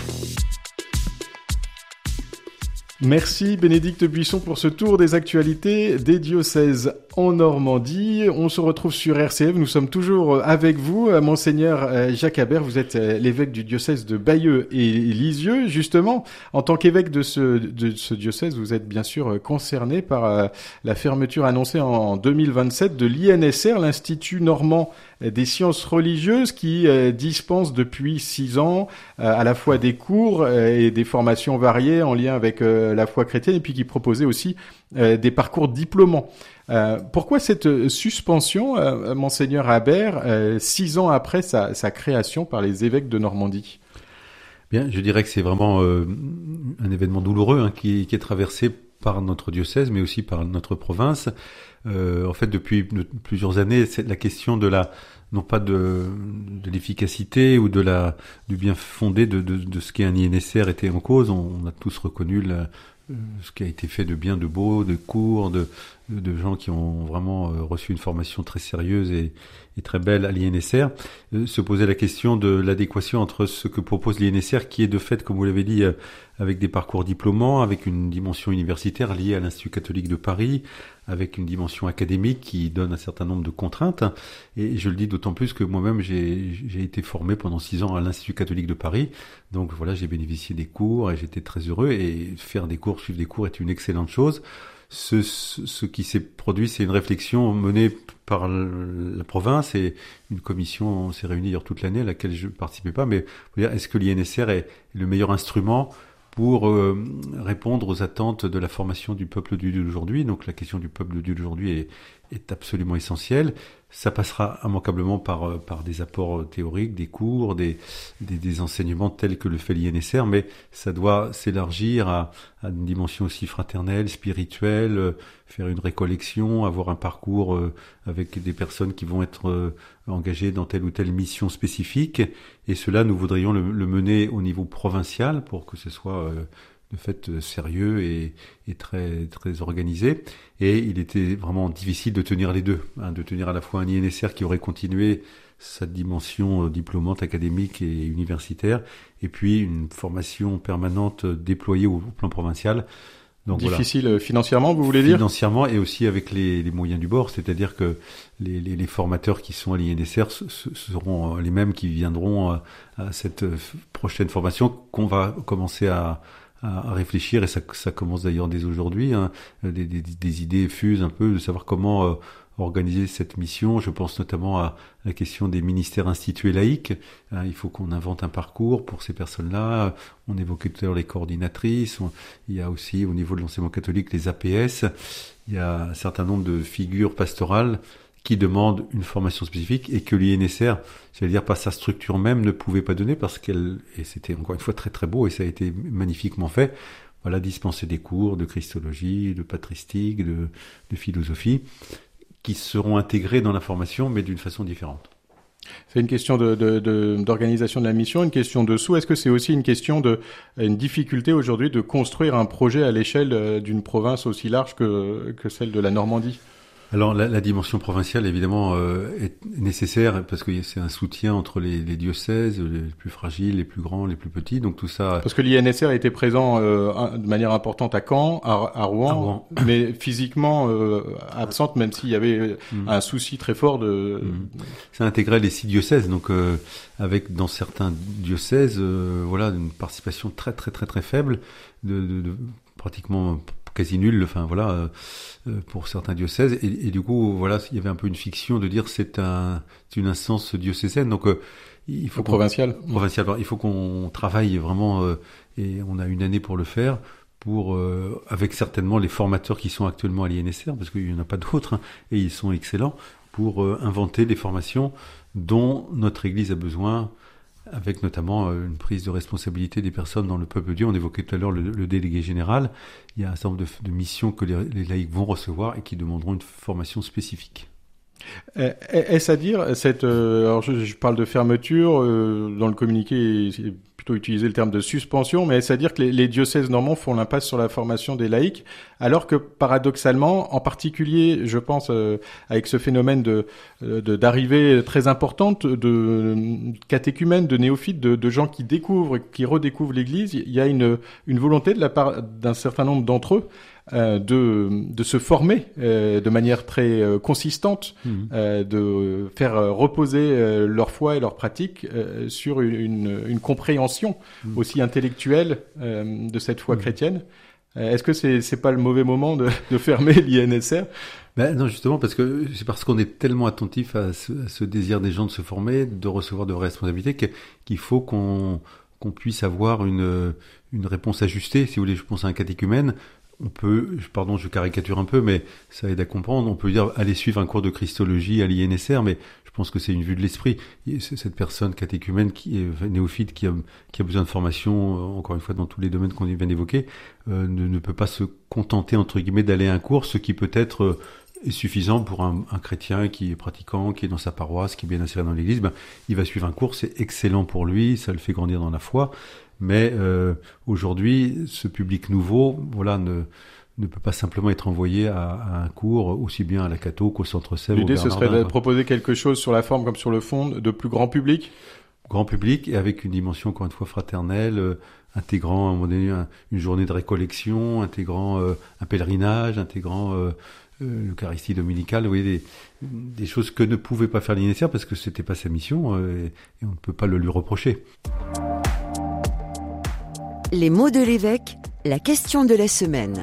Merci Bénédicte Buisson pour ce tour des actualités des diocèses en Normandie. On se retrouve sur RCF, nous sommes toujours avec vous. Monseigneur Jacques Habert, vous êtes l'évêque du diocèse de Bayeux et Lisieux. Justement, en tant qu'évêque de ce diocèse, vous êtes bien sûr concerné par la fermeture annoncée en 2027 de l'INSR, l'Institut normand des sciences religieuses, qui dispense depuis 6 ans à la fois des cours et des formations variées en lien avec la foi chrétienne, et puis qui proposait aussi des parcours diplômants. Pourquoi cette suspension, Monseigneur Habert, 6 ans après sa création par les évêques de Normandie? Bien, je dirais que c'est vraiment un événement douloureux qui est traversé par notre diocèse, mais aussi par notre province. En fait, depuis plusieurs années, c'est la question de non pas de l'efficacité ou du bien fondé de ce qu'est un INSR était en cause. On a tous reconnu ce qui a été fait de bien, de beau, de cours, de gens qui ont vraiment reçu une formation très sérieuse et très belle à l'INSR. Se poser la question de l'adéquation entre ce que propose l'INSR, qui est de fait, comme vous l'avez dit, avec des parcours diplômants, avec une dimension universitaire liée à l'Institut catholique de Paris, avec une dimension académique qui donne un certain nombre de contraintes. Et je le dis d'autant plus que moi-même, j'ai été formé pendant 6 ans à l'Institut catholique de Paris. Donc voilà, j'ai bénéficié des cours et j'étais très heureux. Et suivre des cours est une excellente chose. Ce qui s'est produit, c'est une réflexion menée par la province, et une commission s'est réunie toute l'année à laquelle je ne participais pas. Mais est-ce que l'INSR est le meilleur instrument pour répondre aux attentes de la formation du peuple de Dieu d'aujourd'hui? Donc la question du peuple de Dieu d'aujourd'hui est absolument essentielle. Ça passera immanquablement par des apports théoriques, des cours, des enseignements tels que le fait l'INSR, mais ça doit s'élargir à une dimension aussi fraternelle, spirituelle, faire une récollection, avoir un parcours avec des personnes qui vont être engagées dans telle ou telle mission spécifique. Et cela, nous voudrions le mener au niveau provincial pour que ce soit de fait sérieux et très très organisé. Et il était vraiment difficile de tenir les deux, de tenir à la fois un INSR qui aurait continué sa dimension diplômante, académique et universitaire, et puis une formation permanente déployée au plan provincial. Donc, difficile financièrement, vous voulez dire? Financièrement, et aussi avec les moyens du bord, c'est-à-dire que les formateurs qui sont à l'INSR seront les mêmes qui viendront à cette prochaine formation qu'on va commencer à réfléchir, et ça commence d'ailleurs dès aujourd'hui. Des idées fusent un peu de savoir comment organiser cette mission. Je pense notamment à la question des ministères institués laïques. Il faut qu'on invente un parcours pour ces personnes-là. On évoquait tout à l'heure les coordinatrices. Il y a aussi au niveau de l'enseignement catholique les APS. Il y a un certain nombre de figures pastorales qui demandent une formation spécifique, et que l'INSR, j'allais dire par sa structure même, ne pouvait pas donner, parce et c'était encore une fois très très beau, et ça a été magnifiquement fait, dispenser des cours de christologie, de patristique, de philosophie, qui seront intégrés dans la formation, mais d'une façon différente. C'est une question d'organisation de la mission, une question de sous. Est-ce que c'est aussi une question une difficulté aujourd'hui de construire un projet à l'échelle d'une province aussi large que celle de la Normandie? Alors la dimension provinciale évidemment est nécessaire, parce que c'est un soutien entre les diocèses, les plus fragiles, les plus grands, les plus petits, donc tout ça. Parce que l'INSR était présent de manière importante à Caen, à Rouen, mais physiquement absente, même s'il y avait un souci très fort de. Ça intégrait les 6 diocèses, donc avec dans certains diocèses, une participation très très très très faible, de pratiquement quasi nulle, pour certains diocèses, et du coup il y avait un peu une fiction de dire c'est une instance diocésaine, donc il faut provincial, il faut qu'on travaille vraiment, et on a une année pour le faire, pour avec certainement les formateurs qui sont actuellement à l'INSR, parce qu'il n'y en a pas d'autres, et ils sont excellents, pour inventer des formations dont notre Église a besoin avec notamment une prise de responsabilité des personnes dans le peuple de Dieu. On évoquait tout à l'heure le délégué général. Il y a un certain nombre de missions que les laïcs vont recevoir et qui demanderont une formation spécifique. Est-ce à dire, alors je parle de fermeture, dans le communiqué, c'est plutôt utiliser le terme de suspension, mais est-ce à dire que les diocèses normands font l'impasse sur la formation des laïcs, alors que paradoxalement, en particulier, je pense, avec ce phénomène d'arrivée très importante de catéchumènes, de néophytes, de gens qui découvrent, qui redécouvrent l'Église, il y a une volonté de la part d'un certain nombre d'entre eux de se former de manière très consistante, de faire reposer leur foi et leur pratique sur une compréhension aussi intellectuelle de cette foi chrétienne. Est-ce que c'est pas le mauvais moment de fermer l'INSR? Non, justement, parce qu'on est tellement attentif à ce désir des gens de se former, de recevoir de responsabilités, qu'il faut qu'on puisse avoir une réponse ajustée. Si vous voulez, je pense à un catéchumène. Je caricature un peu, mais ça aide à comprendre. On peut dire, allez suivre un cours de Christologie à l'INSR, mais je pense que c'est une vue de l'esprit. Cette personne catéchumène qui est néophyte, qui a besoin de formation, encore une fois, dans tous les domaines qu'on vient d'évoquer, ne peut pas se contenter, entre guillemets, d'aller à un cours, ce qui peut-être est suffisant pour un chrétien qui est pratiquant, qui est dans sa paroisse, qui est bien inséré dans l'église. Il va suivre un cours, c'est excellent pour lui, ça le fait grandir dans la foi. Mais aujourd'hui, ce public nouveau, ne peut pas simplement être envoyé à un cours, aussi bien à la Catho qu'au Centre Sèvres. L'idée, ce serait de proposer quelque chose sur la forme comme sur le fond, de plus grand public. Grand public, et avec une dimension, encore une fois, fraternelle, intégrant à un moment donné une journée de récollection, intégrant un pèlerinage, intégrant l'Eucharistie dominicale. Vous voyez, des choses que ne pouvait pas faire l'INSR parce que c'était pas sa mission, et on ne peut pas le lui reprocher. Les mots de l'évêque, la question de la semaine.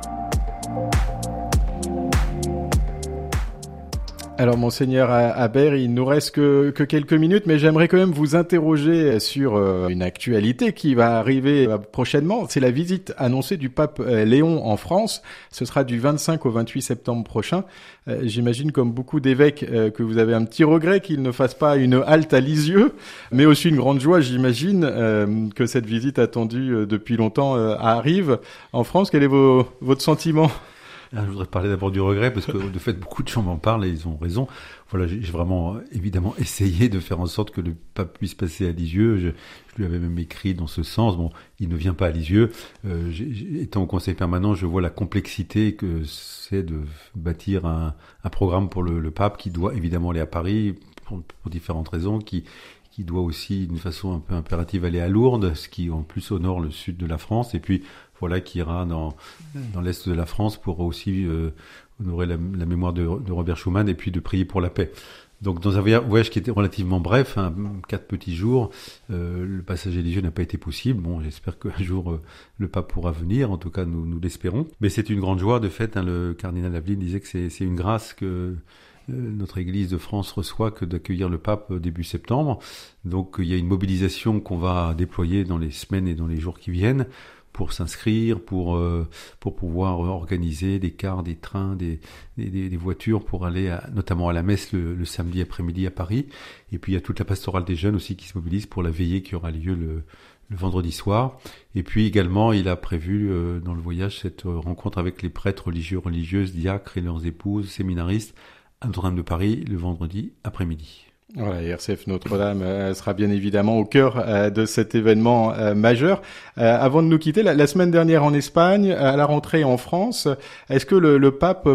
Alors, Monseigneur Habert, il nous reste que quelques minutes, mais j'aimerais quand même vous interroger sur une actualité qui va arriver prochainement. C'est la visite annoncée du pape Léon en France. Ce sera du 25 au 28 septembre prochain. J'imagine, comme beaucoup d'évêques, que vous avez un petit regret qu'il ne fasse pas une halte à Lisieux, mais aussi une grande joie, j'imagine, que cette visite attendue depuis longtemps arrive en France. Quel est votre sentiment ? Je voudrais parler d'abord du regret, parce que de fait, beaucoup de gens m'en parlent et ils ont raison. Voilà, j'ai vraiment, évidemment, essayé de faire en sorte que le pape puisse passer à Lisieux. Je lui avais même écrit dans ce sens. Bon, il ne vient pas à Lisieux. Étant au conseil permanent, je vois la complexité que c'est de bâtir un programme pour le pape qui doit évidemment aller à Paris pour différentes raisons, qui doit aussi, d'une façon un peu impérative, aller à Lourdes, ce qui en plus honore le sud de la France, et puis qui ira dans l'est de la France pour aussi honorer la mémoire de Robert Schuman, et puis de prier pour la paix. Donc dans un voyage qui était relativement bref, 4 petits jours, le passage à Lisieux n'a pas été possible. Bon, j'espère qu'un jour le pape pourra venir, en tout cas nous l'espérons. Mais c'est une grande joie, de fait, le cardinal Aveline disait que c'est une grâce que notre Église de France reçoit que d'accueillir le pape début septembre. Donc il y a une mobilisation qu'on va déployer dans les semaines et dans les jours qui viennent pour s'inscrire, pour pouvoir organiser des cars, des trains, des voitures pour aller notamment à la messe le samedi après-midi à Paris. Et puis il y a toute la pastorale des jeunes aussi qui se mobilise pour la veillée qui aura lieu le vendredi soir. Et puis également, il a prévu dans le voyage cette rencontre avec les prêtres religieux, religieuses, diacres et leurs épouses, séminaristes, à Notre-Dame de Paris le vendredi après-midi. Voilà, RCF Notre-Dame sera bien évidemment au cœur de cet événement majeur. Avant de nous quitter, la semaine dernière en Espagne, à la rentrée en France, est-ce que le pape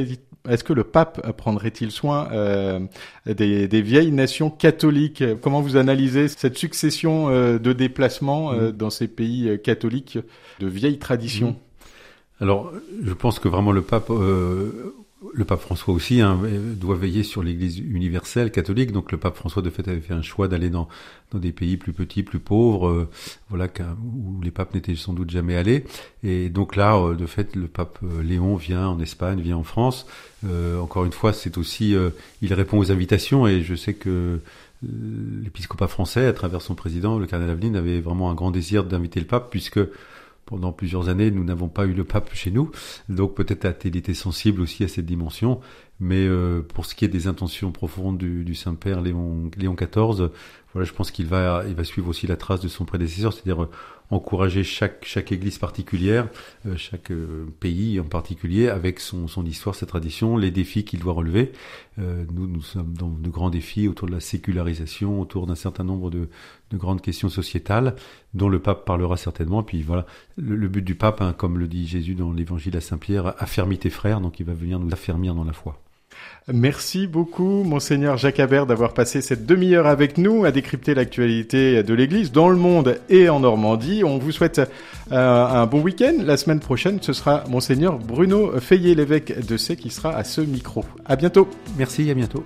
prendrait-il soin des vieilles nations catholiques ? Comment vous analysez cette succession de déplacements dans ces pays catholiques de vieilles traditions ? Alors, je pense que vraiment le pape François aussi doit veiller sur l'Église universelle catholique. Donc le pape François de fait avait fait un choix d'aller dans des pays plus petits, plus pauvres, où les papes n'étaient sans doute jamais allés. Et donc là, de fait, le pape Léon vient en Espagne, vient en France. Encore une fois, c'est aussi, il répond aux invitations, et je sais que l'épiscopat français, à travers son président, le cardinal Aveline, avait vraiment un grand désir d'inviter le pape, puisque pendant plusieurs années, nous n'avons pas eu le pape chez nous, donc peut-être a-t-il été sensible aussi à cette dimension, Mais pour ce qui est des intentions profondes du Saint-Père Léon XIV, voilà, je pense qu'il va suivre aussi la trace de son prédécesseur, c'est-à-dire encourager chaque église particulière, chaque pays en particulier, avec son histoire, sa tradition, les défis qu'il doit relever. Nous sommes dans de grands défis autour de la sécularisation, autour d'un certain nombre de grandes questions sociétales, dont le pape parlera certainement. Et puis voilà, le but du pape, comme le dit Jésus dans l'évangile à Saint-Pierre, affermis tes frères, donc il va venir nous affermir dans la foi. Merci beaucoup, Monseigneur Jacques Habert, d'avoir passé cette demi-heure avec nous à décrypter l'actualité de l'Église dans le monde et en Normandie. On vous souhaite un bon week-end. La semaine prochaine, ce sera Monseigneur Bruno Feillet, l'évêque de Sées, qui sera à ce micro. À bientôt. Merci, à bientôt.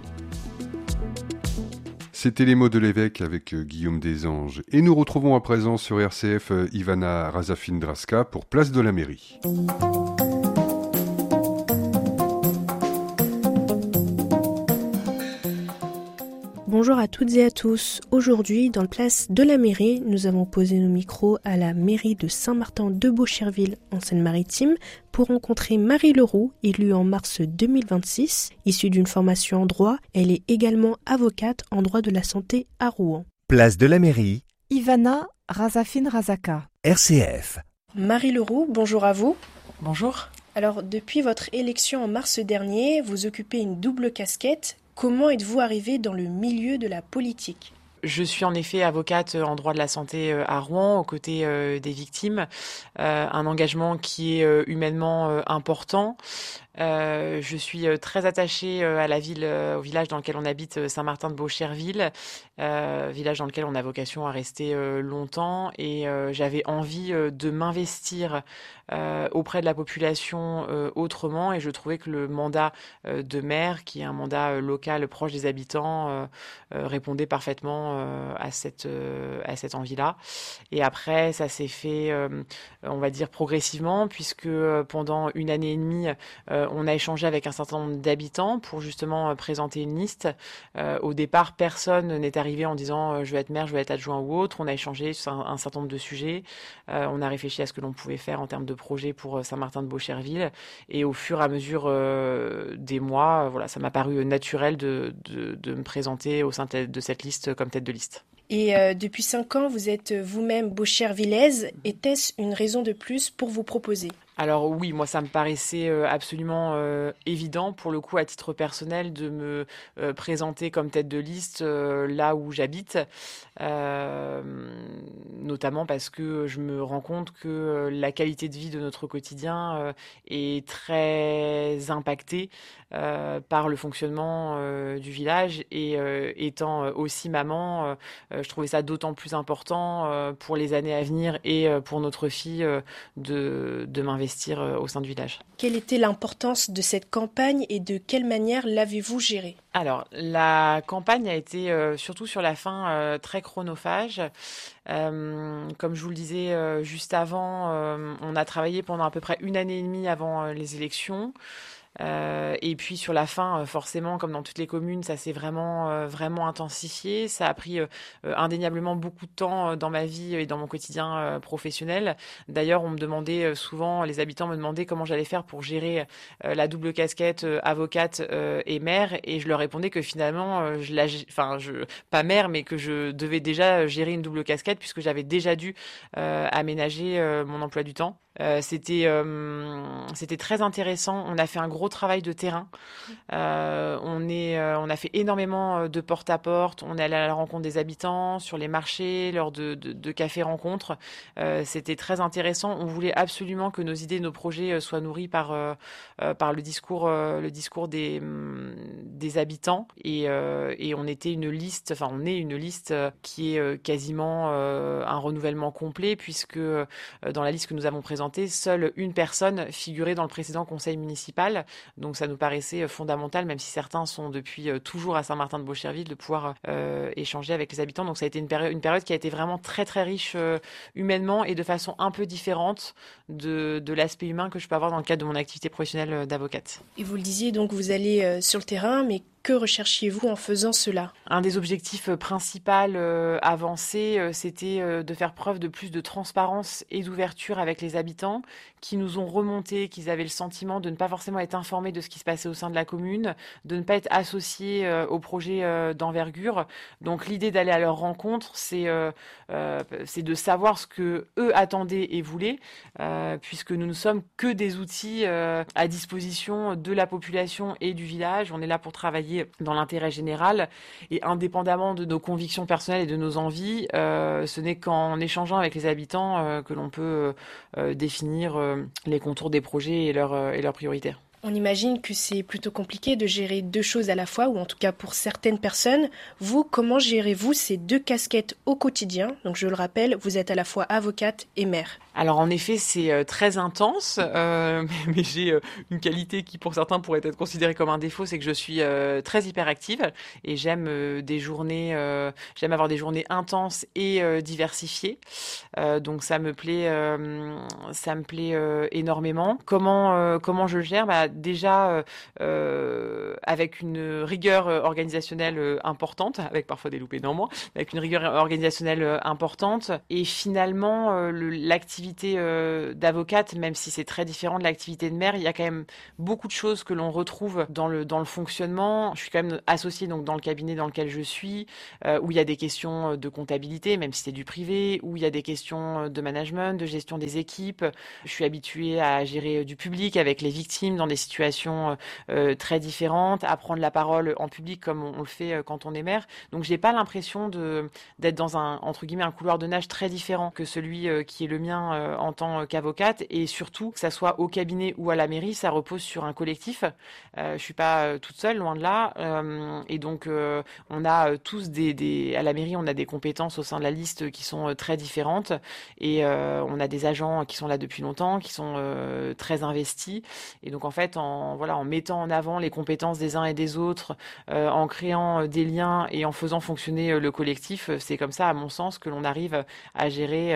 C'était les mots de l'évêque avec Guillaume Desanges. Et nous retrouvons à présent sur RCF Ivana Razafin-Draska pour Place de la Mairie. Bonjour à toutes et à tous. Aujourd'hui, dans le Place de la Mairie, nous avons posé nos micros à la mairie de Saint-Martin-de-Beaucherville en Seine-Maritime pour rencontrer Marie Leroux, élue en mars 2026. Issue d'une formation en droit, elle est également avocate en droit de la santé à Rouen. Place de la Mairie, Ivana Razafin-Razaka. RCF. Marie Leroux, bonjour à vous. Bonjour. Alors, depuis votre élection en mars dernier, vous occupez une double casquette. Comment êtes-vous arrivée dans le milieu de la politique ? Je suis en effet avocate en droit de la santé à Rouen, aux côtés des victimes. Un engagement qui est humainement important. Je suis très attachée à la ville, au village dans lequel on habite, Saint-Martin-de-Beaucherville, village dans lequel on a vocation à rester longtemps. Et j'avais envie de m'investir auprès de la population autrement. Et je trouvais que le mandat de maire, qui est un mandat local proche des habitants, répondait parfaitement à cette envie-là. Et après, ça s'est fait, on va dire, progressivement, puisque pendant 1 année et demie, on a échangé avec un certain nombre d'habitants pour justement présenter une liste. Au départ, personne n'est arrivé en disant je veux être maire, je veux être adjoint ou autre. On a échangé sur un certain nombre de sujets. On a réfléchi à ce que l'on pouvait faire en termes de projet pour Saint-Martin-de-Beaucherville. Et au fur et à mesure des mois, voilà, ça m'a paru naturel de me présenter au sein de cette liste comme tête de liste. Et depuis 5 ans, vous êtes vous-même beauchervillaise. Était-ce une raison de plus pour vous proposer ? Alors oui, moi ça me paraissait absolument évident pour le coup à titre personnel de me présenter comme tête de liste là où j'habite, notamment parce que je me rends compte que la qualité de vie de notre quotidien est très impactée par le fonctionnement du village et étant aussi maman, je trouvais ça d'autant plus important pour les années à venir et pour notre fille de m'investir au sein du village. Quelle était l'importance de cette campagne et de quelle manière l'avez-vous gérée ? Alors, la campagne a été surtout sur la fin très chronophage. Comme je vous le disais juste avant, on a travaillé pendant à peu près 1 année et demie avant les élections. Et puis sur la fin, forcément, comme dans toutes les communes, ça s'est vraiment intensifié. Ça a pris indéniablement beaucoup de temps dans ma vie et dans mon quotidien professionnel. D'ailleurs, on me demandait souvent, les habitants me demandaient comment j'allais faire pour gérer la double casquette avocate et maire, et je leur répondais que finalement, pas maire, mais que je devais déjà gérer une double casquette puisque j'avais déjà dû aménager mon emploi du temps. C'était très intéressant. On a fait un gros travail de terrain. On a fait énormément de porte-à-porte. On est allé à la rencontre des habitants sur les marchés, lors de cafés rencontres. C'était très intéressant. On voulait absolument que nos idées, nos projets soient nourris par le discours des habitants. Et on était une liste. Enfin, on est une liste qui est quasiment un renouvellement complet, puisque dans la liste que nous avons présentée, seule une personne figurait dans le précédent conseil municipal. Donc ça nous paraissait fondamental, même si certains sont depuis toujours à Saint-Martin-de-Beaucherville, de pouvoir échanger avec les habitants. Donc ça a été une période qui a été vraiment très très riche humainement et de façon un peu différente de l'aspect humain que je peux avoir dans le cadre de mon activité professionnelle d'avocate. Et vous le disiez, donc vous allez sur le terrain, mais Que recherchiez-vous en faisant cela ? Un des objectifs principaux avancés, c'était de faire preuve de plus de transparence et d'ouverture avec les habitants qui nous ont remonté qu'ils avaient le sentiment de ne pas forcément être informés de ce qui se passait au sein de la commune, de ne pas être associés au projet d'envergure. Donc l'idée d'aller à leur rencontre, c'est de savoir ce que eux attendaient et voulaient, puisque nous ne sommes que des outils à disposition de la population et du village. On est là pour travailler dans l'intérêt général et indépendamment de nos convictions personnelles et de nos envies, ce n'est qu'en échangeant avec les habitants que l'on peut définir les contours des projets et leurs priorités. On imagine que c'est plutôt compliqué de gérer 2 choses à la fois, ou en tout cas pour certaines personnes. Vous, comment gérez-vous ces 2 casquettes au quotidien ? Donc je le rappelle, vous êtes à la fois avocate et mère. Alors en effet, c'est très intense, mais j'ai une qualité qui pour certains pourrait être considérée comme un défaut, c'est que je suis très hyperactive et j'aime avoir des journées intenses et diversifiées. Donc ça me plaît énormément. Comment je le gère ? Déjà avec une rigueur organisationnelle importante, avec parfois des loupés néanmoins, avec une rigueur organisationnelle importante et finalement l'activité d'avocate, même si c'est très différent de l'activité de mère, il y a quand même beaucoup de choses que l'on retrouve dans le fonctionnement. Je suis quand même associée donc dans le cabinet dans lequel je suis, où il y a des questions de comptabilité, même si c'est du privé, où il y a des questions de management, de gestion des équipes. Je suis habituée à gérer du public avec les victimes dans des situations très différentes, à prendre la parole en public comme on le fait quand on est mère. Donc j'ai pas l'impression d'être dans un couloir de nage très différent que celui qui est le mien en tant qu'avocate, et surtout que ça soit au cabinet ou à la mairie, ça repose sur un collectif. Je suis pas toute seule, loin de là, et donc on a tous à la mairie, on a des compétences au sein de la liste qui sont très différentes, et on a des agents qui sont là depuis longtemps, qui sont très investis, et donc en fait en mettant en avant les compétences des uns et des autres, en créant des liens et en faisant fonctionner le collectif, c'est comme ça à mon sens que l'on arrive à gérer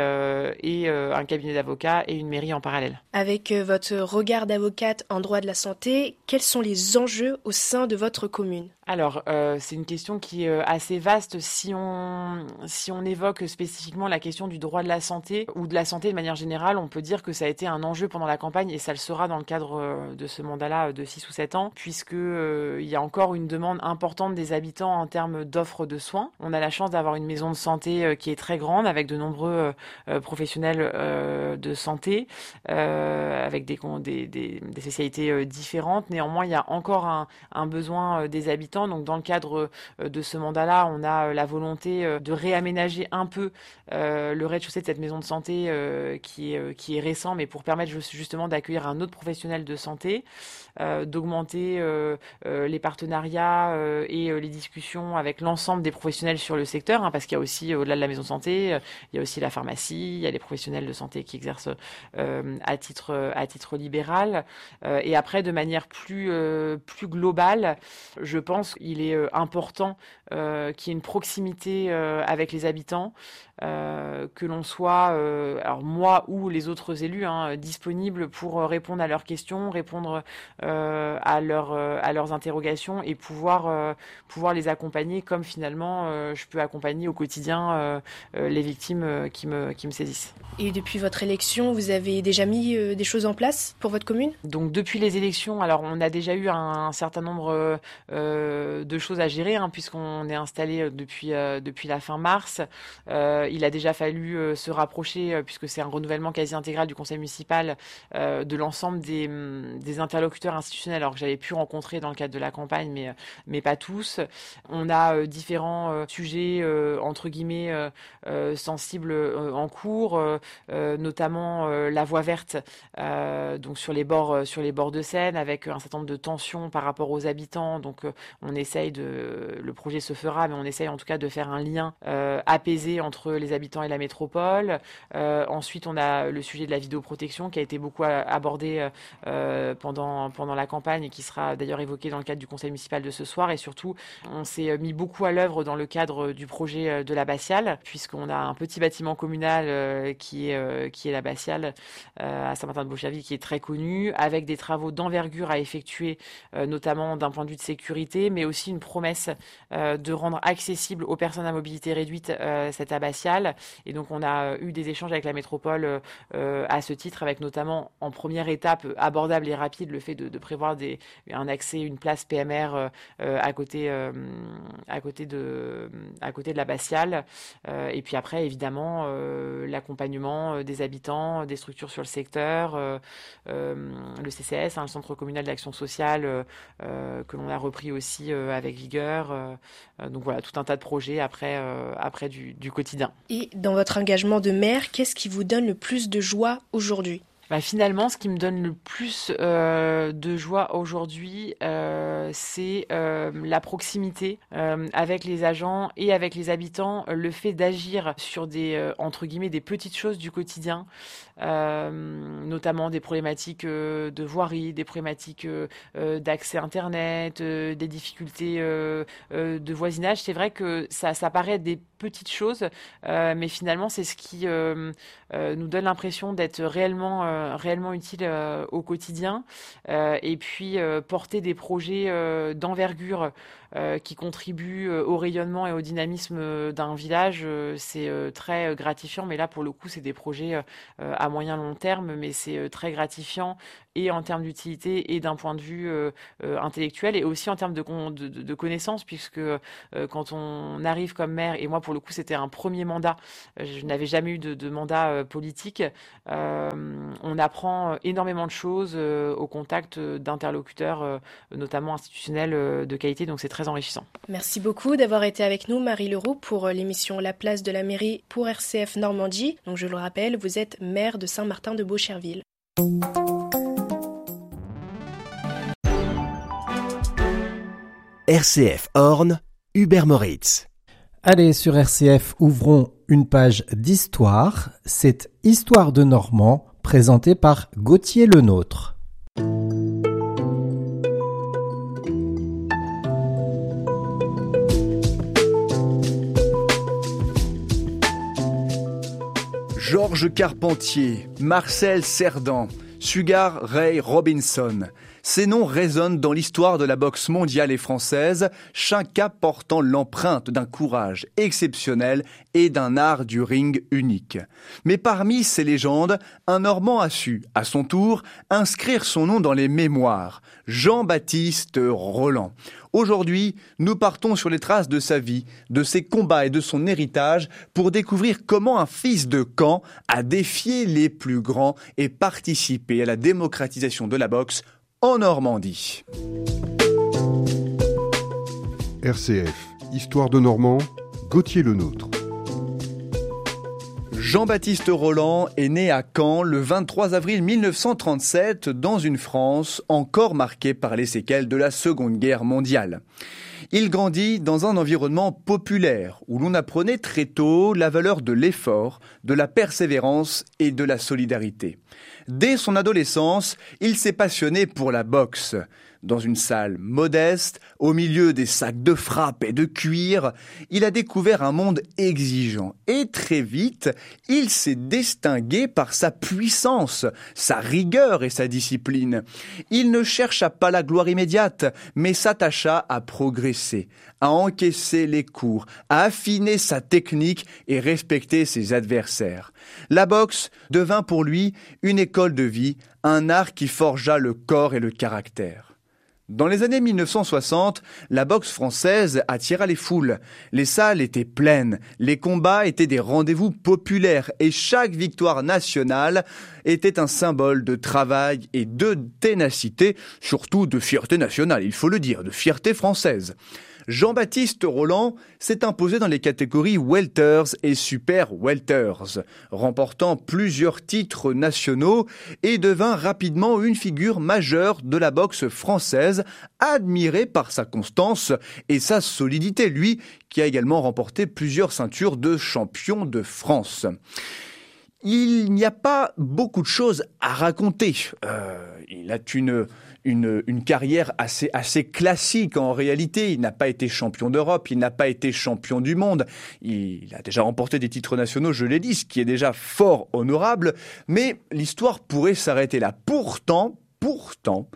un cabinet d'avocats et une mairie en parallèle. Avec votre regard d'avocate en droit de la santé, quels sont les enjeux au sein de votre commune ? Alors, c'est une question qui est assez vaste. Si on évoque spécifiquement la question du droit de la santé ou de la santé de manière générale, on peut dire que ça a été un enjeu pendant la campagne et ça le sera dans le cadre de ce mandat-là de 6 ou 7 ans, puisque il y a encore une demande importante des habitants en termes d'offres de soins. On a la chance d'avoir une maison de santé qui est très grande avec de nombreux professionnels de santé, avec des spécialités différentes. Néanmoins, il y a encore un besoin des habitants. Donc, dans le cadre de ce mandat-là, on a la volonté de réaménager un peu le rez-de-chaussée de cette maison de santé qui est récent, mais pour permettre justement d'accueillir un autre professionnel de santé, d'augmenter les partenariats et les discussions avec l'ensemble des professionnels sur le secteur, parce qu'il y a aussi, au-delà de la maison de santé, il y a aussi la pharmacie, il y a les professionnels de santé qui exercent à titre libéral. Et après, de manière plus globale, je pense qu'il est important qu'il y ait une proximité avec les habitants, que l'on soit, alors moi ou les autres élus, disponibles pour répondre à leurs questions, répondre à leurs interrogations et pouvoir les accompagner comme finalement je peux accompagner au quotidien les victimes qui me saisissent. Et depuis votre élection, vous avez déjà mis des choses en place pour votre commune ? Donc depuis les élections, alors on a déjà eu un certain nombre de choses à gérer, puisqu'on est installé depuis la fin mars. Il a déjà fallu se rapprocher, puisque c'est un renouvellement quasi intégral du conseil municipal, de l'ensemble des interlocuteurs institutionnels, alors que j'avais pu rencontrer dans le cadre de la campagne, mais pas tous. On a différents sujets entre guillemets sensibles en cours, notamment la voie verte, donc sur les bords de Seine, avec un certain nombre de tensions par rapport aux habitants. Donc on essaye le projet se fera, mais on essaye en tout cas de faire un lien apaisé entre les habitants et la métropole. Ensuite, on a le sujet de la vidéoprotection qui a été beaucoup abordé pendant la campagne et qui sera d'ailleurs évoqué dans le cadre du conseil municipal de ce soir. Et surtout, on s'est mis beaucoup à l'œuvre dans le cadre du projet de l'abbatiale, puisqu'on a un petit bâtiment communal qui est l'abbatiale à Saint-Martin-de-Beaucherville, qui est très connu, avec des travaux d'envergure à effectuer, notamment d'un point de vue de sécurité, mais aussi une promesse de rendre accessible aux personnes à mobilité réduite cette abbatiale. Et donc on a eu des échanges avec la métropole à ce titre, avec notamment en première étape abordable et rapide le fait de prévoir un accès, une place PMR à côté de l'abbatiale. Et puis après, évidemment, l'accompagnement des habitants, des structures sur le secteur, le CCS, le Centre communal d'action sociale, que l'on a repris aussi avec vigueur. Donc voilà, tout un tas de projets après du quotidien. Et dans votre engagement de maire, qu'est-ce qui vous donne le plus de joie aujourd'hui ? Finalement, ce qui me donne le plus de joie aujourd'hui, c'est la proximité avec les agents et avec les habitants, le fait d'agir sur entre guillemets, des petites choses du quotidien, notamment des problématiques de voirie, des problématiques d'accès Internet, des difficultés de voisinage. C'est vrai que ça paraît être des petites choses, mais finalement, c'est ce qui nous donne l'impression d'être réellement utile au quotidien, et puis porter des projets d'envergure qui contribuent au rayonnement et au dynamisme d'un village, c'est très gratifiant. Mais là, pour le coup, c'est des projets à moyen long terme, mais c'est très gratifiant, et en termes d'utilité et d'un point de vue intellectuel, et aussi en termes de connaissances, puisque quand on arrive comme maire, et moi pour le coup c'était un premier mandat, je n'avais jamais eu de mandat politique, on apprend énormément de choses au contact d'interlocuteurs, notamment institutionnels de qualité, donc c'est très enrichissant. Merci beaucoup d'avoir été avec nous, Marie Leroux, pour l'émission La place de la mairie pour RCF Normandie. Donc je le rappelle, vous êtes maire de Saint-Martin-de-Beaucherville. RCF Orne, Hubert Moritz. Allez, sur RCF, ouvrons une page d'histoire. C'est Histoire de Normand, présentée par Gauthier Lenôtre. Georges Carpentier, Marcel Cerdan, Sugar Ray Robinson. Ces noms résonnent dans l'histoire de la boxe mondiale et française, chacun portant l'empreinte d'un courage exceptionnel et d'un art du ring unique. Mais parmi ces légendes, un Normand a su, à son tour, inscrire son nom dans les mémoires, Jean-Baptiste Rolland. Aujourd'hui, nous partons sur les traces de sa vie, de ses combats et de son héritage pour découvrir comment un fils de Caen a défié les plus grands et participé à la démocratisation de la boxe en Normandie. RCF, Histoire de Normand, Gauthier Lenôtre. Jean-Baptiste Rolland est né à Caen le 23 avril 1937 dans une France encore marquée par les séquelles de la Seconde Guerre mondiale. Il grandit dans un environnement populaire où l'on apprenait très tôt la valeur de l'effort, de la persévérance et de la solidarité. Dès son adolescence, il s'est passionné pour la boxe. Dans une salle modeste, au milieu des sacs de frappe et de cuir, il a découvert un monde exigeant. Et très vite, il s'est distingué par sa puissance, sa rigueur et sa discipline. Il ne chercha pas la gloire immédiate, mais s'attacha à progresser, à encaisser les coups, à affiner sa technique et respecter ses adversaires. La boxe devint pour lui une école de vie, un art qui forgea le corps et le caractère. Dans les années 1960, la boxe française attira les foules. Les salles étaient pleines, les combats étaient des rendez-vous populaires et chaque victoire nationale était un symbole de travail et de ténacité, surtout de fierté nationale, il faut le dire, de fierté française. Jean-Baptiste Rolland s'est imposé dans les catégories welters et super welters, remportant plusieurs titres nationaux et devint rapidement une figure majeure de la boxe française, admiré par sa constance et sa solidité, lui qui a également remporté plusieurs ceintures de champion de France. Il n'y a pas beaucoup de choses à raconter. Il a une carrière assez classique en réalité. Il n'a pas été champion d'Europe, il n'a pas été champion du monde. Il a déjà remporté des titres nationaux, je l'ai dit, ce qui est déjà fort honorable. Mais l'histoire pourrait s'arrêter là. Pourtant,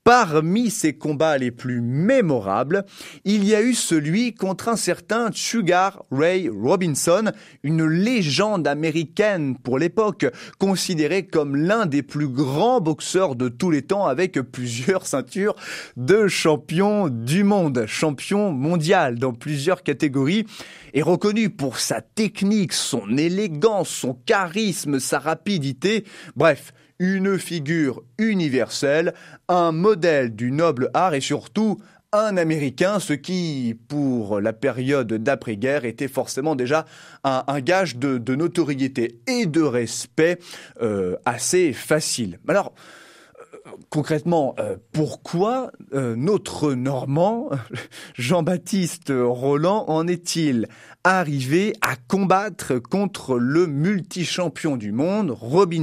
Parmi ses combats les plus mémorables, il y a eu celui contre un certain Sugar Ray Robinson, une légende américaine pour l'époque, considéré comme l'un des plus grands boxeurs de tous les temps avec plusieurs ceintures de champion du monde, champion mondial dans plusieurs catégories, et reconnu pour sa technique, son élégance, son charisme, sa rapidité, bref, une figure universelle, un modèle du noble art et surtout un Américain, ce qui, pour la période d'après-guerre, était forcément déjà un gage de notoriété et de respect assez facile. Alors, concrètement, pourquoi notre Normand, Jean-Baptiste Rolland, en est-il arrivé à combattre contre le multi-champion du monde, Robinson ?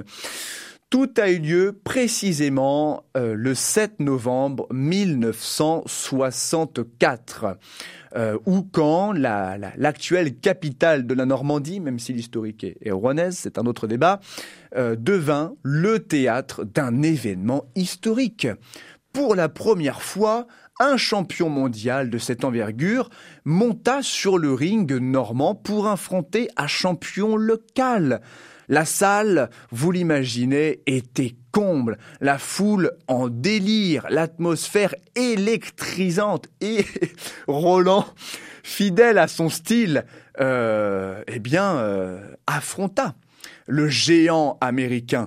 Tout a eu lieu précisément le 7 novembre 1964, où quand l'actuelle capitale de la Normandie, même si l'historique est erronéenne, c'est un autre débat, devint le théâtre d'un événement historique. Pour la première fois, un champion mondial de cette envergure monta sur le ring normand pour affronter un champion local. La salle, vous l'imaginez, était comble, la foule en délire, l'atmosphère électrisante et Rolland, fidèle à son style, affronta le géant américain.